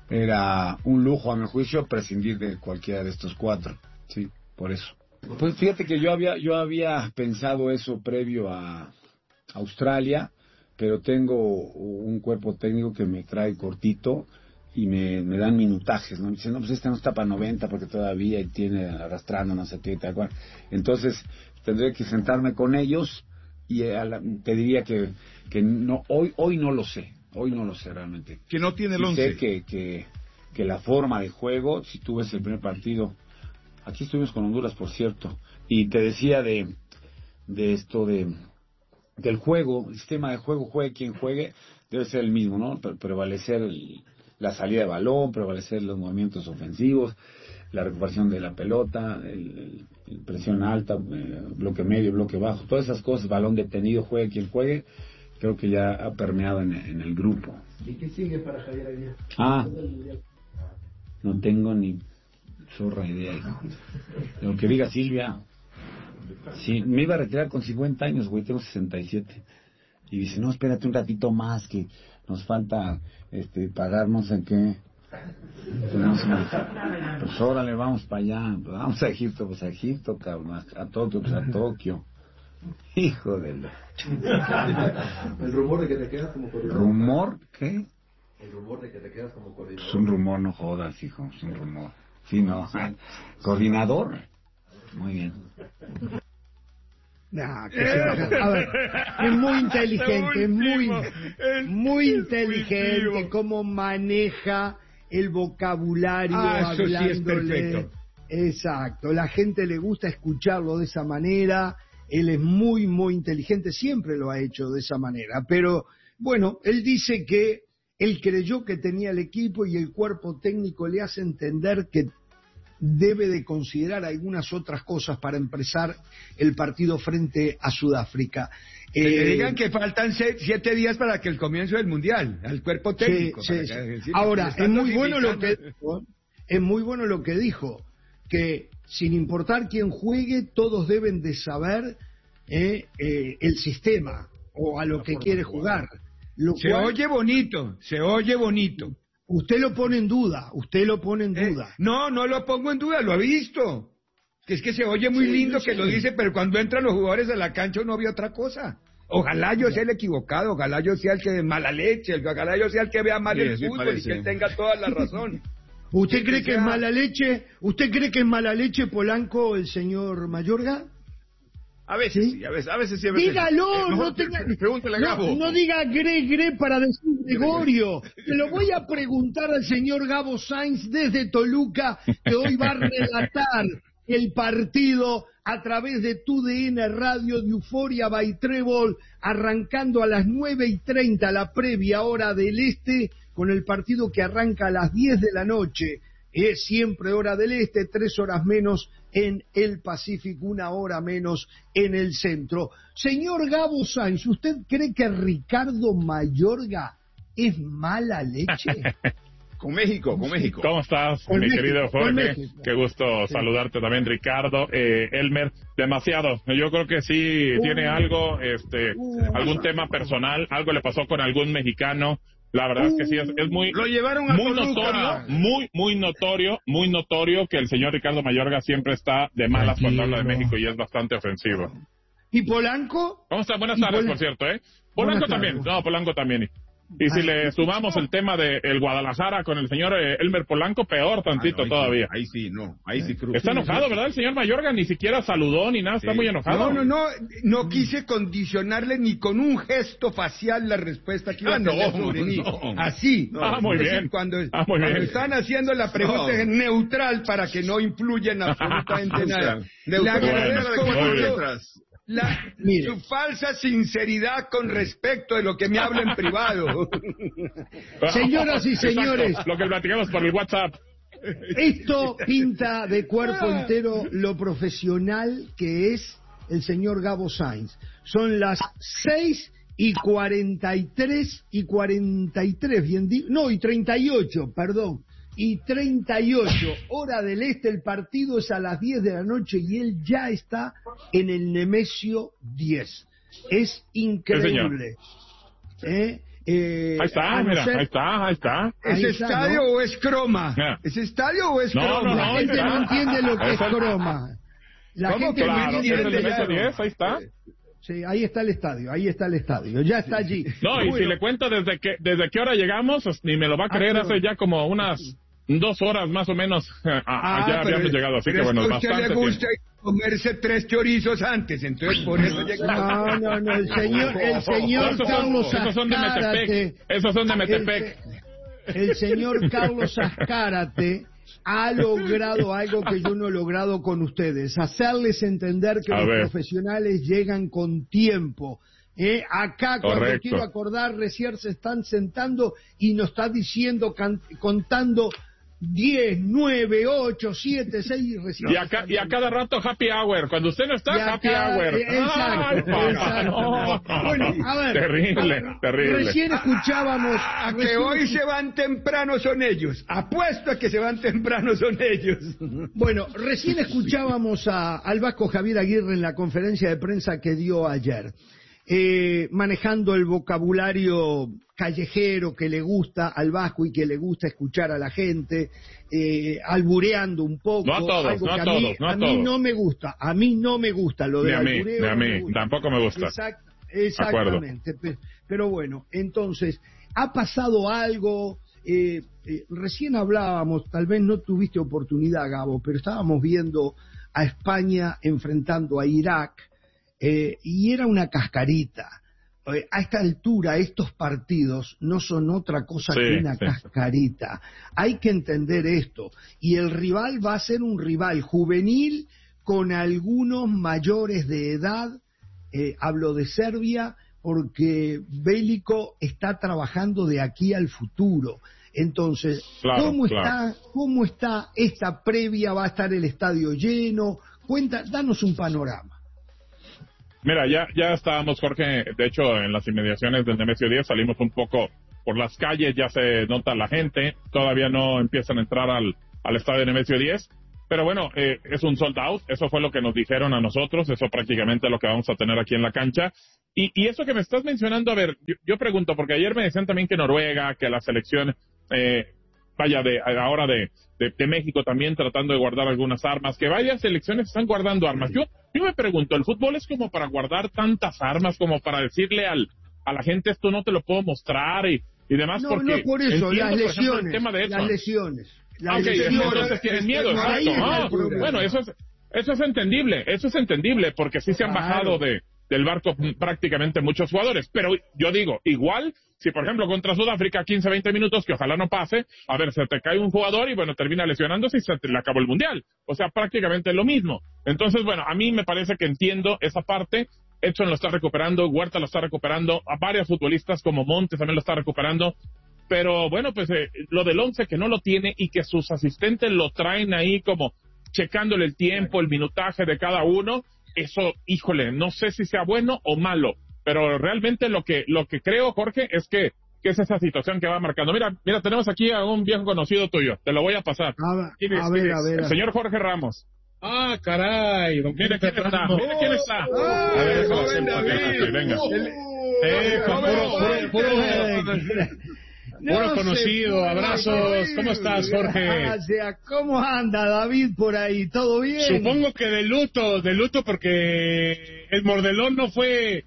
era un lujo a mi juicio prescindir de cualquiera de estos cuatro, sí, por eso. Pues fíjate que yo había yo había pensado eso previo a Australia, pero tengo un cuerpo técnico que me trae cortito y me, me dan minutajes, ¿no? Me dicen, no, pues este no está para noventa porque todavía tiene arrastrando, no sé qué, tal cual. Entonces tendré que sentarme con ellos y a la, te diría que, que no hoy hoy no lo sé. Hoy no lo sé realmente. Que no tiene el once. once. Sé que, que, que la forma de juego, si tú ves el primer partido, aquí estuvimos con Honduras, por cierto, y te decía de, de esto de del juego, el sistema de juego, juegue quien juegue, debe ser el mismo, ¿no? Pre- prevalecer el, la salida de balón, prevalecer los movimientos ofensivos, la recuperación de la pelota, el, el presión alta, eh, bloque medio, bloque bajo, todas esas cosas, balón detenido, juegue quien juegue. Creo que ya ha permeado en, en el grupo. ¿Y qué sigue para Javier Aguirre? Ah, no tengo ni zorra idea. Lo que diga Silvia. Sí, me iba a retirar con cincuenta años, güey, tengo sesenta y siete. Y dice, no, espérate un ratito más, que nos falta este pagar no sé qué. Pues órale, vamos para allá. Vamos a Egipto, pues a Egipto, cabrón. A Tokio, pues a Tokio. Hijo de la... El rumor de que te quedas como coordinador. ¿Rumor? ¿Qué? El rumor de que te quedas como coordinador. Es un rumor, no jodas, hijo, es un rumor. Sí, no. Coordinador. Muy bien. Nah, que se baja. A ver, es muy inteligente, es muy, muy inteligente cómo maneja el vocabulario ah, eso hablándole. Sí es perfecto. Exacto, la gente le gusta escucharlo de esa manera. Él es muy, muy inteligente, siempre lo ha hecho de esa manera. Pero, bueno, él dice que él creyó que tenía el equipo y el cuerpo técnico le hace entender que debe de considerar algunas otras cosas para empezar el partido frente a Sudáfrica. Que eh, le digan que faltan seis, siete días para que el comienzo del Mundial, al cuerpo técnico. Sí, sí, sí. Ahora, es muy bueno lo que dijo, es muy bueno lo que dijo, que sin importar quién juegue, todos deben de saber eh, eh, el sistema o a lo que quiere jugar. Lo se cual, oye bonito, se oye bonito. Usted lo pone en duda, usted lo pone en eh, duda. No, no lo pongo en duda, lo he visto. Que es que se oye muy sí, lindo que sí. Lo dice, pero cuando entran los jugadores a la cancha uno ve otra cosa. Ojalá yo sea el equivocado, ojalá yo sea el que de mala leche, ojalá yo sea el que vea mal sí, el fútbol parece. Y que tenga toda la razón. ¿Usted cree que es mala leche? ¿Usted cree que es mala leche, Polanco, el señor Mayorga? A veces sí, sí a veces, a veces sí. A veces Dígalo, eh, no tenga... Pregúntele a Gabo. No, no diga gre, gre para decir Gregorio. Se lo voy a preguntar al señor Gabo Sainz desde Toluca, que hoy va a relatar el partido a través de Tu D N Radio de Euforia by Trébol, arrancando a las nueve y treinta, la previa hora del este, con el partido que arranca a las diez de la noche. Es siempre hora del este, tres horas menos en el Pacífico, una hora menos en el centro. Señor Gabo Sainz, ¿usted cree que Ricardo Mayorga es mala leche? Con México, con México. ¿Cómo estás, con mi México, querido Jorge? Qué gusto sí. saludarte también, Ricardo. Eh, Elmer, demasiado. Yo creo que sí uh, tiene algo, este, uh, algún tema personal, algo le pasó con algún mexicano. La verdad uh, es que sí, es, es muy, lo llevaron a muy Toluca, notorio, ¿no? muy, muy notorio, muy notorio que el señor Ricardo Mayorga siempre está de malas cuando habla de México y es bastante ofensivo. ¿Y Polanco? ¿Cómo está? Buenas tardes, Pol- por cierto, ¿eh? Polanco también, no, Polanco también. Y si le sumamos el tema de el Guadalajara con el señor eh, Elmer Polanco, peor tantito ah, no, Sí, todavía. ahí sí, no, ahí sí. Fruto. Está enojado, ¿verdad? El señor Mayorga ni siquiera saludó ni nada, está sí. muy enojado. No, no, no, no quise condicionarle ni con un gesto facial la respuesta que iba ah, a tener no, sobre mí. No. Así. No, ah, muy es bien. Decir, cuando, ah, muy cuando bien. están haciendo la pregunta no. neutral para que no influya en absolutamente nada. Le agradezco mucho La, su falsa sinceridad con respecto de lo que me habla en privado. Señoras y señores, exacto, lo que platicamos por el WhatsApp. Esto pinta de cuerpo entero lo profesional que es el señor Gabo Sainz. Son las seis y cuarenta y tres y cuarenta y tres, bien digo, no, y treinta y ocho, perdón. Y treinta y ocho, hora del este, el partido es a las diez de la noche y él ya está en el Nemesio diez. Es increíble. ¿Eh? Eh, ahí está, mira, ser... ahí está, ahí está. ¿Es ahí estadio está, ¿no? o es croma? Yeah. ¿Es estadio o es no, croma? No, no, la gente está. no entiende lo que es croma. La ¿Cómo? gente Claro, no entiende. ¿es el Nemesio diez? Ahí está. Sí, ahí está el estadio, ahí está el estadio, ya está allí. No, y bueno, si le cuento desde que desde qué hora llegamos, pues, ni me lo va a creer, ah, hace ya como unas dos horas más o menos, a, ah, ya habíamos llegado, así que bueno, es que bastante a usted le gusta tiempo. Comerse tres chorizos antes, entonces por eso llega. No, no, no, el señor, el señor esos Carlos son, esos son de Metepec, esos son de Metepec. El, el señor Carlos Azcárate ha logrado algo que yo no he logrado con ustedes, hacerles entender que a los ver. profesionales llegan con tiempo. Eh, acá cuando Correcto. quiero acordar, recién se están sentando y nos está diciendo, can, contando diez, nueve, ocho, siete, seis recién. Y acá y a cada rato happy hour, cuando usted no está, acá, happy hour. Eh, exacto, Ay, exacto. No. Bueno, a ver. Terrible, a ver, terrible. Recién escuchábamos a que recién... hoy se van temprano son ellos. Apuesto a que se van temprano son ellos. Bueno, recién escuchábamos a, al vasco Javier Aguirre en la conferencia de prensa que dio ayer. Eh, manejando el vocabulario callejero que le gusta al vasco y que le gusta escuchar a la gente, eh, albureando un poco, no a todos, algo no que a, a, todos, mí, no a, a mí no me gusta, a mí no me gusta lo de albureo. Ni a mí, ni a mí, no tampoco me gusta. Exact, exactamente, pero bueno, entonces, ha pasado algo, eh, eh, recién hablábamos, tal vez no tuviste oportunidad, Gabo, pero estábamos viendo a España enfrentando a Irak, eh, y era una cascarita. Eh, a esta altura, estos partidos no son otra cosa sí, que una sí, cascarita. Sí. Hay que entender esto. Y el rival va a ser un rival juvenil con algunos mayores de edad. Eh, hablo de Serbia porque Bélico está trabajando de aquí al futuro. Entonces, claro, ¿cómo claro. está, cómo está esta previa? ¿Va a estar el estadio lleno? Cuenta, danos un panorama. Mira, ya ya estábamos, Jorge, de hecho, en las inmediaciones del Nemesio diez salimos un poco por las calles, ya se nota la gente, todavía no empiezan a entrar al, al estadio Nemesio diez, pero bueno, eh, es un sold out, eso fue lo que nos dijeron a nosotros, eso prácticamente es lo que vamos a tener aquí en la cancha. Y, y eso que me estás mencionando, a ver, yo, yo pregunto, porque ayer me decían también que Noruega, que la selección, eh, vaya, de ahora de, de, de México también tratando de guardar algunas armas, que varias selecciones están guardando armas. Yo yo me pregunto, ¿el fútbol es como para guardar tantas armas, como para decirle al a la gente esto no te lo puedo mostrar y, y demás? No, porque no por eso, entiendo, las por lesiones, ejemplo, el tema de las lesiones. Las ah, okay, lesiones, entonces tienen miedo, exacto. Ah, bueno, eso es, eso es entendible, eso es entendible, porque sí se han claro. bajado de del barco prácticamente muchos jugadores, pero yo digo, igual, si por ejemplo contra Sudáfrica quince, veinte minutos, que ojalá no pase, a ver, se te cae un jugador y bueno, termina lesionándose y se te le acabó el mundial, o sea, prácticamente lo mismo. Entonces, bueno, a mí me parece que entiendo esa parte. Edson lo está recuperando, Huerta lo está recuperando, a varios futbolistas como Montes también lo está recuperando, pero bueno, pues eh, lo del once que no lo tiene y que sus asistentes lo traen ahí como checándole el tiempo, el minutaje de cada uno, eso, híjole, no sé si sea bueno o malo, pero realmente lo que lo que creo, Jorge, es que, que es esa situación que va marcando. Mira, mira, tenemos aquí a un viejo conocido tuyo, te lo voy a pasar. A, ¿Quién es? a ver, a ver. El señor Jorge Ramos. Ah, caray. Don Mira quién está, mira quién está. A ver, joven David. Venga. Eh, puro, puro, puro, puro conocido, abrazos. ¿Cómo estás, Jorge? Gracias. ¿Cómo anda, David, por ahí? ¿Todo bien? Supongo que de luto, de luto porque el mordelón no fue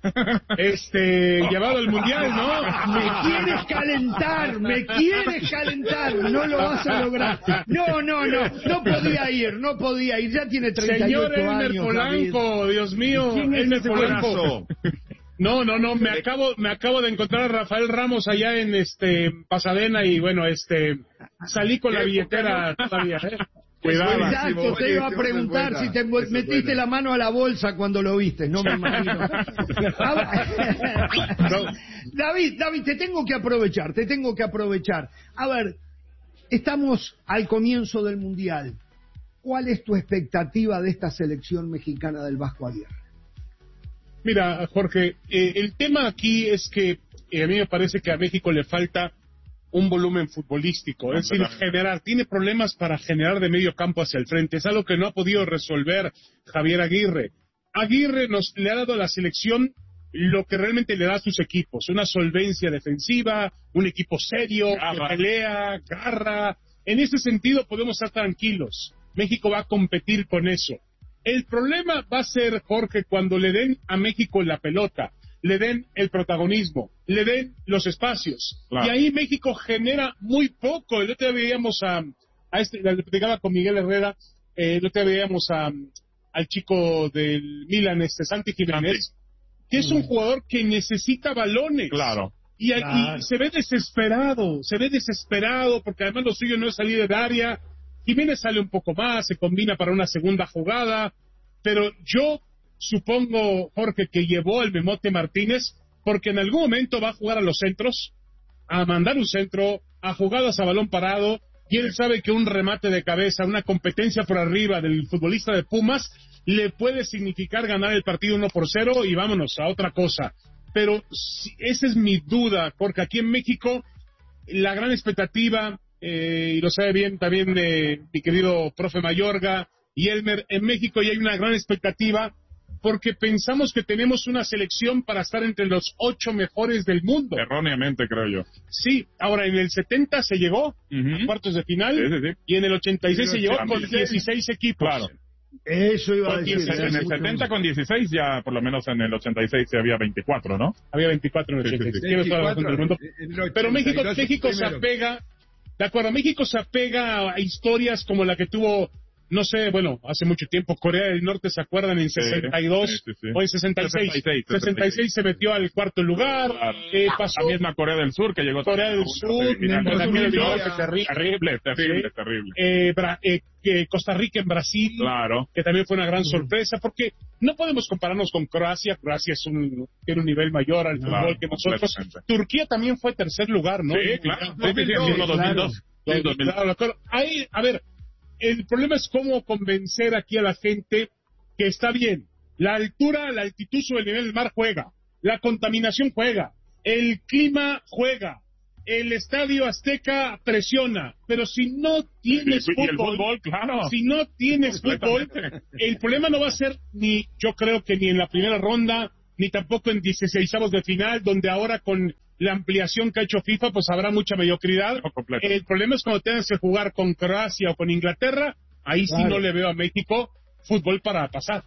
este llevado al mundial, ¿no? Me quieres calentar, me quieres calentar, no lo vas a lograr. No, no, no, no podía ir, no podía ir, ya tiene treinta y ocho Señor años. Elmer Polanco, David. Dios mío, ¿Quién es Elmer ese Polanco. No, no, no, me acabo, me acabo de encontrar a Rafael Ramos allá en este Pasadena y bueno, este salí con la billetera todavía, ¿eh? Cuidado. Exacto, te iba a preguntar si te metiste la mano a la bolsa cuando lo viste, no me imagino. David, David, te tengo que aprovechar, te tengo que aprovechar. A ver, estamos al comienzo del Mundial. ¿Cuál es tu expectativa de esta selección mexicana del Vasco Aguirre? Mira, Jorge, eh, el tema aquí es que eh, a mí me parece que a México le falta un volumen futbolístico, es decir, generar, tiene problemas para generar de medio campo hacia el frente, es algo que no ha podido resolver Javier Aguirre. Aguirre nos le ha dado a la selección lo que realmente le da a sus equipos, una solvencia defensiva, un equipo serio, que pelea, garra, en ese sentido podemos estar tranquilos, México va a competir con eso. El problema va a ser, Jorge, cuando le den a México la pelota, le den el protagonismo, le den los espacios. Claro. Y ahí México genera muy poco. El otro día veíamos a, a este, le platicaba con Miguel Herrera, eh, el otro día veíamos a, al chico del Milan, este Santi Jiménez, Santi. que es un jugador que necesita balones. Claro. Y, claro. y se ve desesperado, se ve desesperado, porque además lo suyo no es salir de área. Jiménez sale un poco más, se combina para una segunda jugada, pero yo supongo, Jorge, que llevó al Memote Martínez porque en algún momento va a jugar a los centros, a mandar un centro, a jugadas a balón parado, y él sabe que un remate de cabeza, una competencia por arriba del futbolista de Pumas, le puede significar ganar el partido uno por cero y vámonos a otra cosa. Pero si, esa es mi duda, porque aquí en México la gran expectativa, eh, y lo sabe bien también eh, mi querido profe Mayorga y Elmer, en México ya hay una gran expectativa porque pensamos que tenemos una selección para estar entre los ocho mejores del mundo. Erróneamente, creo yo. Sí, ahora en el setenta se llegó uh-huh. a cuartos de final, sí, sí, sí. y en el ochenta y seis sí, se llegó con dieciséis equipos. Claro. Eso iba con a decir. dieciséis, en el setenta con dieciséis, ya por lo menos en el ochenta y seis ya había veinticuatro, ¿no? Había veinticuatro en el ochenta y seis. Sí, sí, sí. veinticuatro, del mundo. Pero México, México se apega De acuerdo, México se apega a historias como la que tuvo, no sé, bueno, hace mucho tiempo, Corea del Norte, ¿se acuerdan? En sesenta y dos, sí, sí, sí. O en sesenta y seis. sesenta y seis, sesenta y seis se metió al cuarto lugar. Claro. Eh, pasó la misma Corea del Sur, que llegó... Corea del Sur, terrible, terrible, terrible, sí. terrible. Eh, Bra eh, eh, Costa Rica en Brasil, claro, que también fue una gran sorpresa, porque no podemos compararnos con Croacia. Croacia es un, tiene un nivel mayor al fútbol claro, que nosotros. Turquía también fue tercer lugar, ¿no? Sí, claro. dos mil dos, claro. dos mil dos. Sí, dos mil dos. Claro, claro. Ahí, a ver, el problema es cómo convencer aquí a la gente que está bien. La altura, la altitud sobre el nivel del mar juega. La contaminación juega. El clima juega. El Estadio Azteca presiona. Pero si no tienes y, y fútbol, el fútbol, claro. si no tienes fútbol, el problema no va a ser ni, yo creo que ni en la primera ronda, ni tampoco en dieciseisavos de final, donde ahora con la ampliación que ha hecho FIFA, pues habrá mucha mediocridad. No, el problema es cuando tengas que jugar con Croacia o con Inglaterra, ahí claro. sí no le veo a México fútbol para pasar.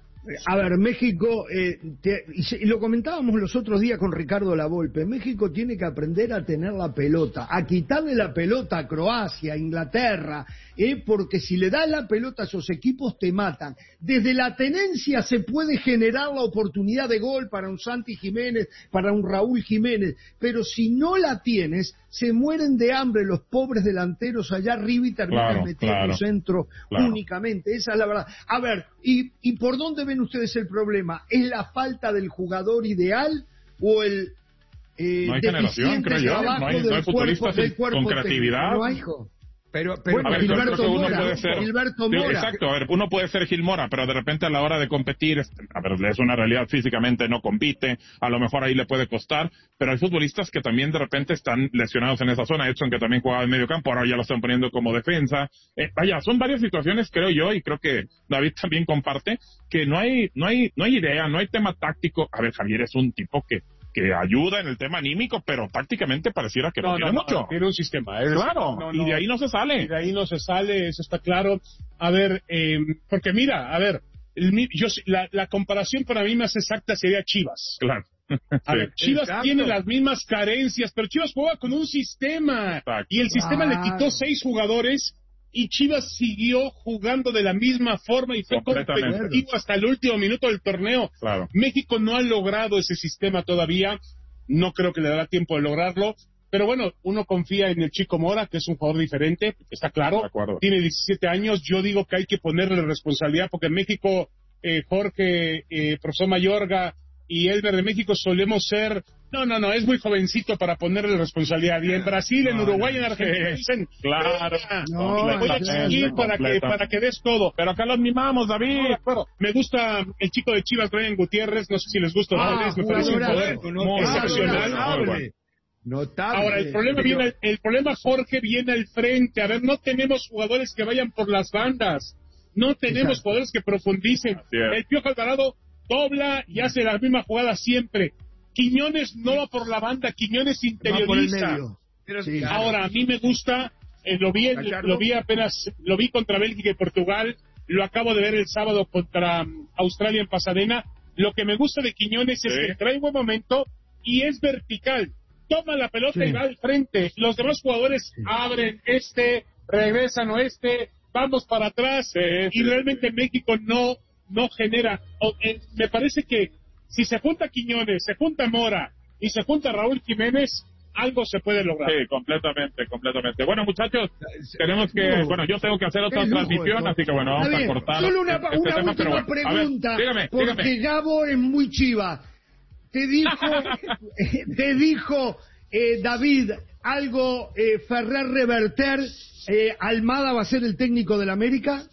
A ver, México, eh, te, y lo comentábamos los otros días con Ricardo Lavolpe, México tiene que aprender a tener la pelota, a quitarle la pelota a Croacia, a Inglaterra, eh, porque si le das la pelota a esos equipos te matan. Desde la tenencia se puede generar la oportunidad de gol para un Santi Jiménez, para un Raúl Jiménez, pero si no la tienes, se mueren de hambre los pobres delanteros allá arriba y terminan claro, metiendo claro, centro claro. únicamente, esa es la verdad. A ver, ¿y, y por dónde ven ustedes el problema? ¿Es la falta del jugador ideal o el eh, no hay generación, creo yo, no hay, no hay futbolistas con creatividad? No hay, Pero, pero bueno, a ver, Gilberto uno Mora, puede ser, Gilberto Mora. Exacto, a ver, uno puede ser Gil Mora, pero de repente a la hora de competir, a ver, es una realidad, físicamente no compite, a lo mejor ahí le puede costar, pero hay futbolistas que también de repente están lesionados en esa zona. Edson, que también jugaba en medio campo, ahora ya lo están poniendo como defensa. Eh, vaya, son varias situaciones, creo yo, y creo que David también comparte, que no hay, no hay, no hay idea, no hay tema táctico. A ver, Javier es un tipo que que ayuda en el tema anímico, pero tácticamente pareciera que no, no tiene no, mucho. No, tiene un sistema. Es, claro, no, no, y de ahí no se sale. Y de ahí no se sale, eso está claro. A ver, eh, porque mira, a ver, el, yo, la, la comparación para mí más exacta sería Chivas. Claro. A sí. ver, Chivas Exacto. tiene las mismas carencias, pero Chivas juega con un sistema. Exacto. Y el sistema claro. le quitó seis jugadores y Chivas siguió jugando de la misma forma y fue competitivo hasta el último minuto del torneo. Claro. México no ha logrado ese sistema todavía, no creo que le dará tiempo de lograrlo, pero bueno, uno confía en el Chico Mora, que es un jugador diferente, está claro, tiene diecisiete años, yo digo que hay que ponerle responsabilidad, porque en México, eh, Jorge, eh, profesor Mayorga y Elber de México solemos ser, no, no, no, es muy jovencito para ponerle responsabilidad. Y en Brasil, en Uruguay, en Argentina dicen, claro, no, voy a exigir para que, para que des todo. Pero acá los mimamos, David. No, me gusta el chico de Chivas, Brian Gutiérrez, no sé si les gusta, ah, me parece un jugador muy excepcional. Notable. Notable. Ahora, el problema pero... viene, el problema, Jorge, viene al frente. A ver, no tenemos jugadores que vayan por las bandas. No tenemos Exacto. jugadores que profundicen. El Piojo Alvarado dobla y hace la misma jugada siempre. Quiñones no va por la banda, Quiñones interioriza. Sí, claro. Ahora, a mí me gusta, eh, lo vi lo vi apenas, lo vi contra Bélgica y Portugal, lo acabo de ver el sábado contra um, Australia en Pasadena. Lo que me gusta de Quiñones sí. es que trae un buen momento y es vertical. Toma la pelota sí. y va al frente. Los demás jugadores sí. abren este, regresan oeste, vamos para atrás sí, y sí. realmente México no no genera, eh, me parece que si se junta Quiñones, se junta Mora y se junta Raúl Jiménez, algo se puede lograr. Sí, completamente, completamente. Bueno, muchachos, tenemos que, no, bueno, yo tengo que hacer otra transmisión, así que bueno, vamos a cortar. Solo una, este una tema, última bueno, pregunta, ver, dígame, porque dígame. Gabo es muy chiva. Te dijo, te dijo eh, David, algo eh, Ferrer Reverter, eh, Almada va a ser el técnico del América.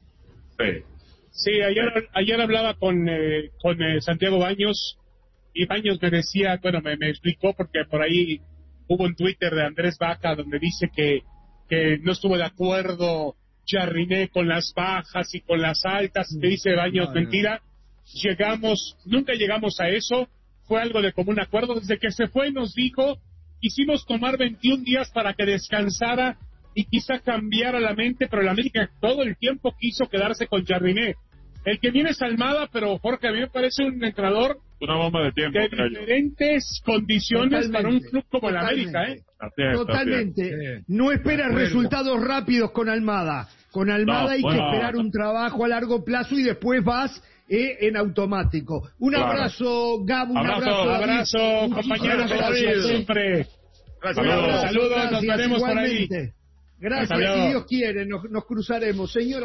Sí. Sí, ayer, ayer hablaba con, eh, con eh, Santiago Baños, y Baños me decía, bueno, me, me explicó, porque por ahí hubo un Twitter de Andrés Vaca donde dice que, que no estuvo de acuerdo Jardiné con las bajas y con las altas, me dice Baños, no, mentira, no. llegamos, nunca llegamos a eso, fue algo de común acuerdo, desde que se fue nos dijo, quisimos tomar veintiún días para que descansara y quizá cambiara la mente, pero la América todo el tiempo quiso quedarse con Jardiné. El que viene es Almada, pero Jorge, a mí me parece un entrenador una bomba de tiempo, de diferentes condiciones totalmente, para un club como el América, ¿eh? Totalmente. No esperas resultados rápidos con Almada. Con Almada no, hay bueno, que esperar un trabajo a largo plazo y después vas eh, en automático. Un claro. abrazo, Gabo, un abrazo. Abrazo, abrazo compañeros, gracias siempre. Gracias. Saludos, saludos, nos veremos por ahí. Gracias, si Dios quiere, nos, nos cruzaremos. Señora,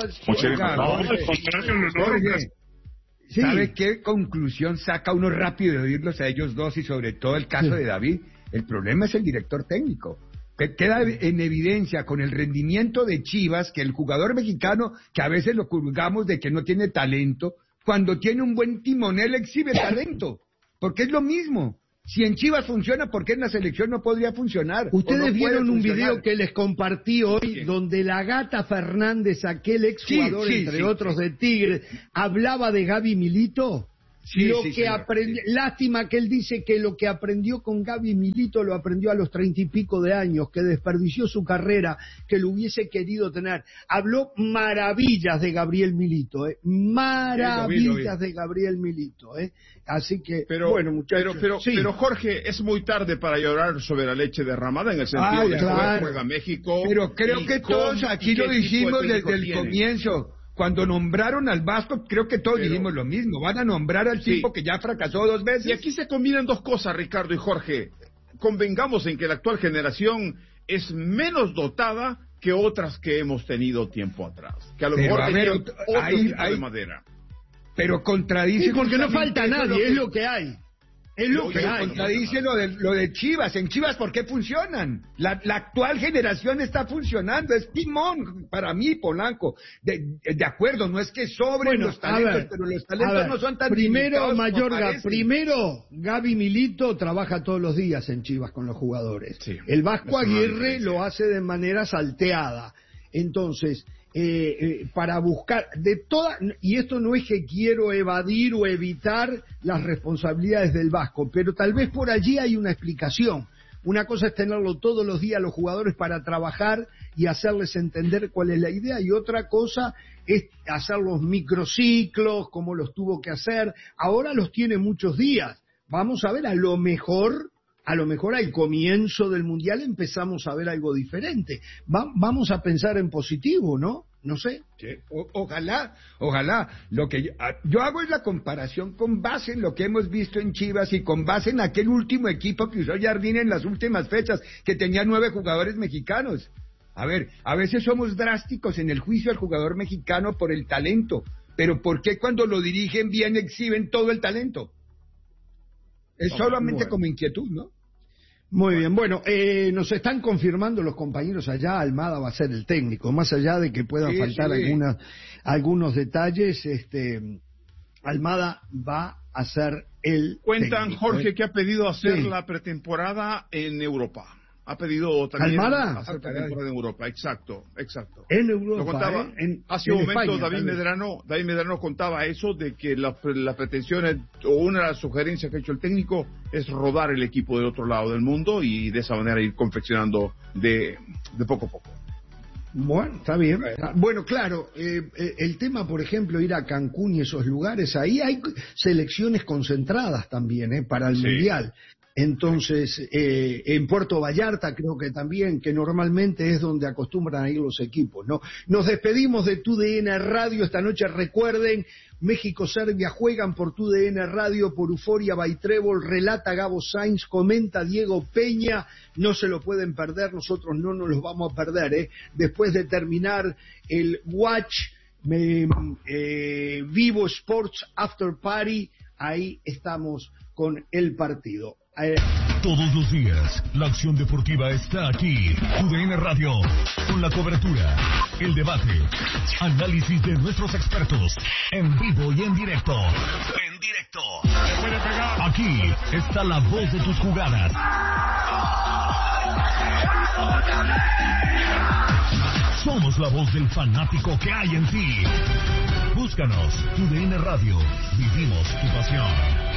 Jorge, sí. ¿Sabe qué conclusión saca uno rápido de oírlos a ellos dos y sobre todo el caso sí. de David? El problema es el director técnico. Que queda en evidencia con el rendimiento de Chivas que el jugador mexicano, que a veces lo juzgamos de que no tiene talento, cuando tiene un buen timonel exhibe talento, porque es lo mismo. Si en Chivas funciona, ¿por qué en la selección no podría funcionar? Ustedes no vieron un video que les compartí hoy, sí. donde la Gata Fernández, aquel exjugador, sí, sí, entre sí, otros sí. de Tigre, hablaba de Gaby Milito. Sí, lo sí, que aprendió, sí. Lástima que él dice que lo que aprendió con Gaby Milito lo aprendió a los treinta y pico de años, que desperdició su carrera, que lo hubiese querido tener. Habló maravillas de Gabriel Milito, ¿eh? Maravillas sí, lo vi, lo vi. de Gabriel Milito, ¿eh? Así que, pero, bueno, muchachos. Pero, pero, sí. pero, Jorge, es muy tarde para llorar sobre la leche derramada en el sentido ah, de claro. que juega México. Pero creo que todos aquí lo dijimos desde el tiene. comienzo. Cuando nombraron al Vasco, creo que todos Pero, dijimos lo mismo. Van a nombrar al sí. tipo que ya fracasó dos veces. Y aquí se combinan dos cosas, Ricardo y Jorge. Convengamos en que la actual generación es menos dotada que otras que hemos tenido tiempo atrás. Que a lo Pero, mejor a ver, otro hay, tipo hay, de madera. Pero contradice... Sí, porque no falta nadie, que... es lo que hay. Es lo que hay. Contradice lo de, lo de Chivas. En Chivas, ¿por qué funcionan? La, la actual generación está funcionando. Es timón para mí, Polanco. De, de acuerdo, no es que sobren bueno, los talentos, ver, pero los talentos no son tan primero, Mayorga, primero, Gaby Milito trabaja todos los días en Chivas con los jugadores. Sí, el Vasco Aguirre lo hace de manera salteada. Entonces... Eh, eh, para buscar de toda, y esto no es que quiero evadir o evitar las responsabilidades del Vasco, pero tal vez por allí hay una explicación. Una cosa es tenerlo todos los días los jugadores para trabajar y hacerles entender cuál es la idea, y otra cosa es hacer los microciclos como los tuvo que hacer. Ahora los tiene muchos días. Vamos a ver, a lo mejor A lo mejor al comienzo del Mundial empezamos a ver algo diferente. Va, vamos a pensar en positivo, ¿no? No sé. Sí, o, ojalá, ojalá. Lo que yo, yo hago es la comparación con base en lo que hemos visto en Chivas y con base en aquel último equipo que usó Jardín en las últimas fechas, que tenía nueve jugadores mexicanos. A ver, a veces somos drásticos en el juicio al jugador mexicano por el talento, pero ¿por qué cuando lo dirigen bien exhiben todo el talento? Es solamente bueno. como inquietud, ¿no? Muy bien, bueno, eh, nos están confirmando los compañeros allá, Almada va a ser el técnico, más allá de que puedan sí, faltar sí. algunas, algunos detalles, este, Almada va a ser el Cuentan, técnico, Jorge, ¿eh? que ha pedido hacer sí. la pretemporada en Europa. Ha pedido también ¿Almada? hacer pretemporada en Europa, exacto, exacto. En Europa, Lo contaba, ¿eh? en, hace un momento España, David Medrano, David Medrano contaba eso, de que la, la pretensión es, o una de las sugerencias que ha hecho el técnico es rodar el equipo del otro lado del mundo y de esa manera ir confeccionando de, de poco a poco. Bueno, está bien. Bueno, claro, eh, eh, el tema, por ejemplo, ir a Cancún y esos lugares, ahí hay selecciones concentradas también, eh, para el sí. Mundial. Entonces, eh, en Puerto Vallarta creo que también, que normalmente es donde acostumbran a ir los equipos, ¿no? Nos despedimos de Tu D N Radio esta noche. Recuerden, México-Serbia juegan por Tu D N Radio, por Euforia by Trébol, relata Gabo Sainz, comenta Diego Peña, no se lo pueden perder, nosotros no nos los vamos a perder, ¿eh? Después de terminar el Watch, eh, eh, Vivo Sports After Party, ahí estamos con el partido. Todos los días, la acción deportiva está aquí. Tu D N Radio, con la cobertura, el debate, análisis de nuestros expertos, en vivo y en directo. En directo. Aquí está la voz de tus jugadas. Somos la voz del fanático que hay en ti. Búscanos, Tu D N Radio. Vivimos tu pasión.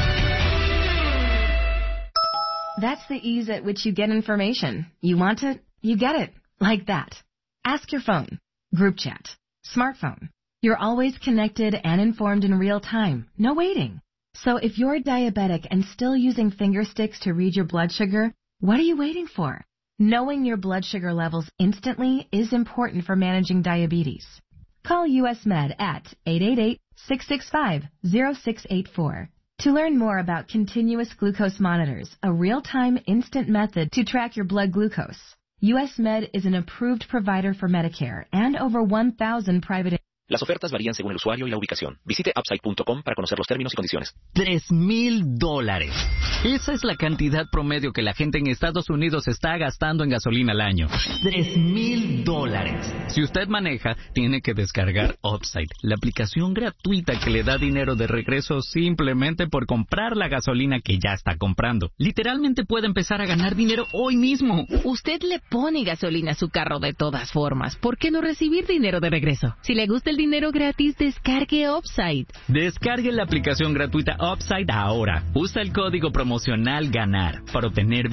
That's the ease at which you get information. You want it, you get it. Like that. Ask your phone. Group chat. Smartphone. You're always connected and informed in real time. No waiting. So if you're diabetic and still using finger sticks to read your blood sugar, what are you waiting for? Knowing your blood sugar levels instantly is important for managing diabetes. Call U S Med at eight eight eight, six six five, zero six eight four. To learn more about continuous glucose monitors, a real-time instant method to track your blood glucose, U S Med is an approved provider for Medicare and over one thousand private. Las ofertas varían según el usuario y la ubicación. Visite upside punto com para conocer los términos y condiciones. Tres mil dólares. Esa es la cantidad promedio que la gente en Estados Unidos está gastando en gasolina al año. Tres mil dólares. Si usted maneja, tiene que descargar Upside, la aplicación gratuita que le da dinero de regreso simplemente por comprar la gasolina que ya está comprando. Literalmente puede empezar a ganar dinero hoy mismo. Usted le pone gasolina a su carro de todas formas. ¿Por qué no recibir dinero de regreso? Si le gusta el dinero gratis, descargue Upside. Descargue la aplicación gratuita Upside ahora. Usa el código promocional GANAR para obtener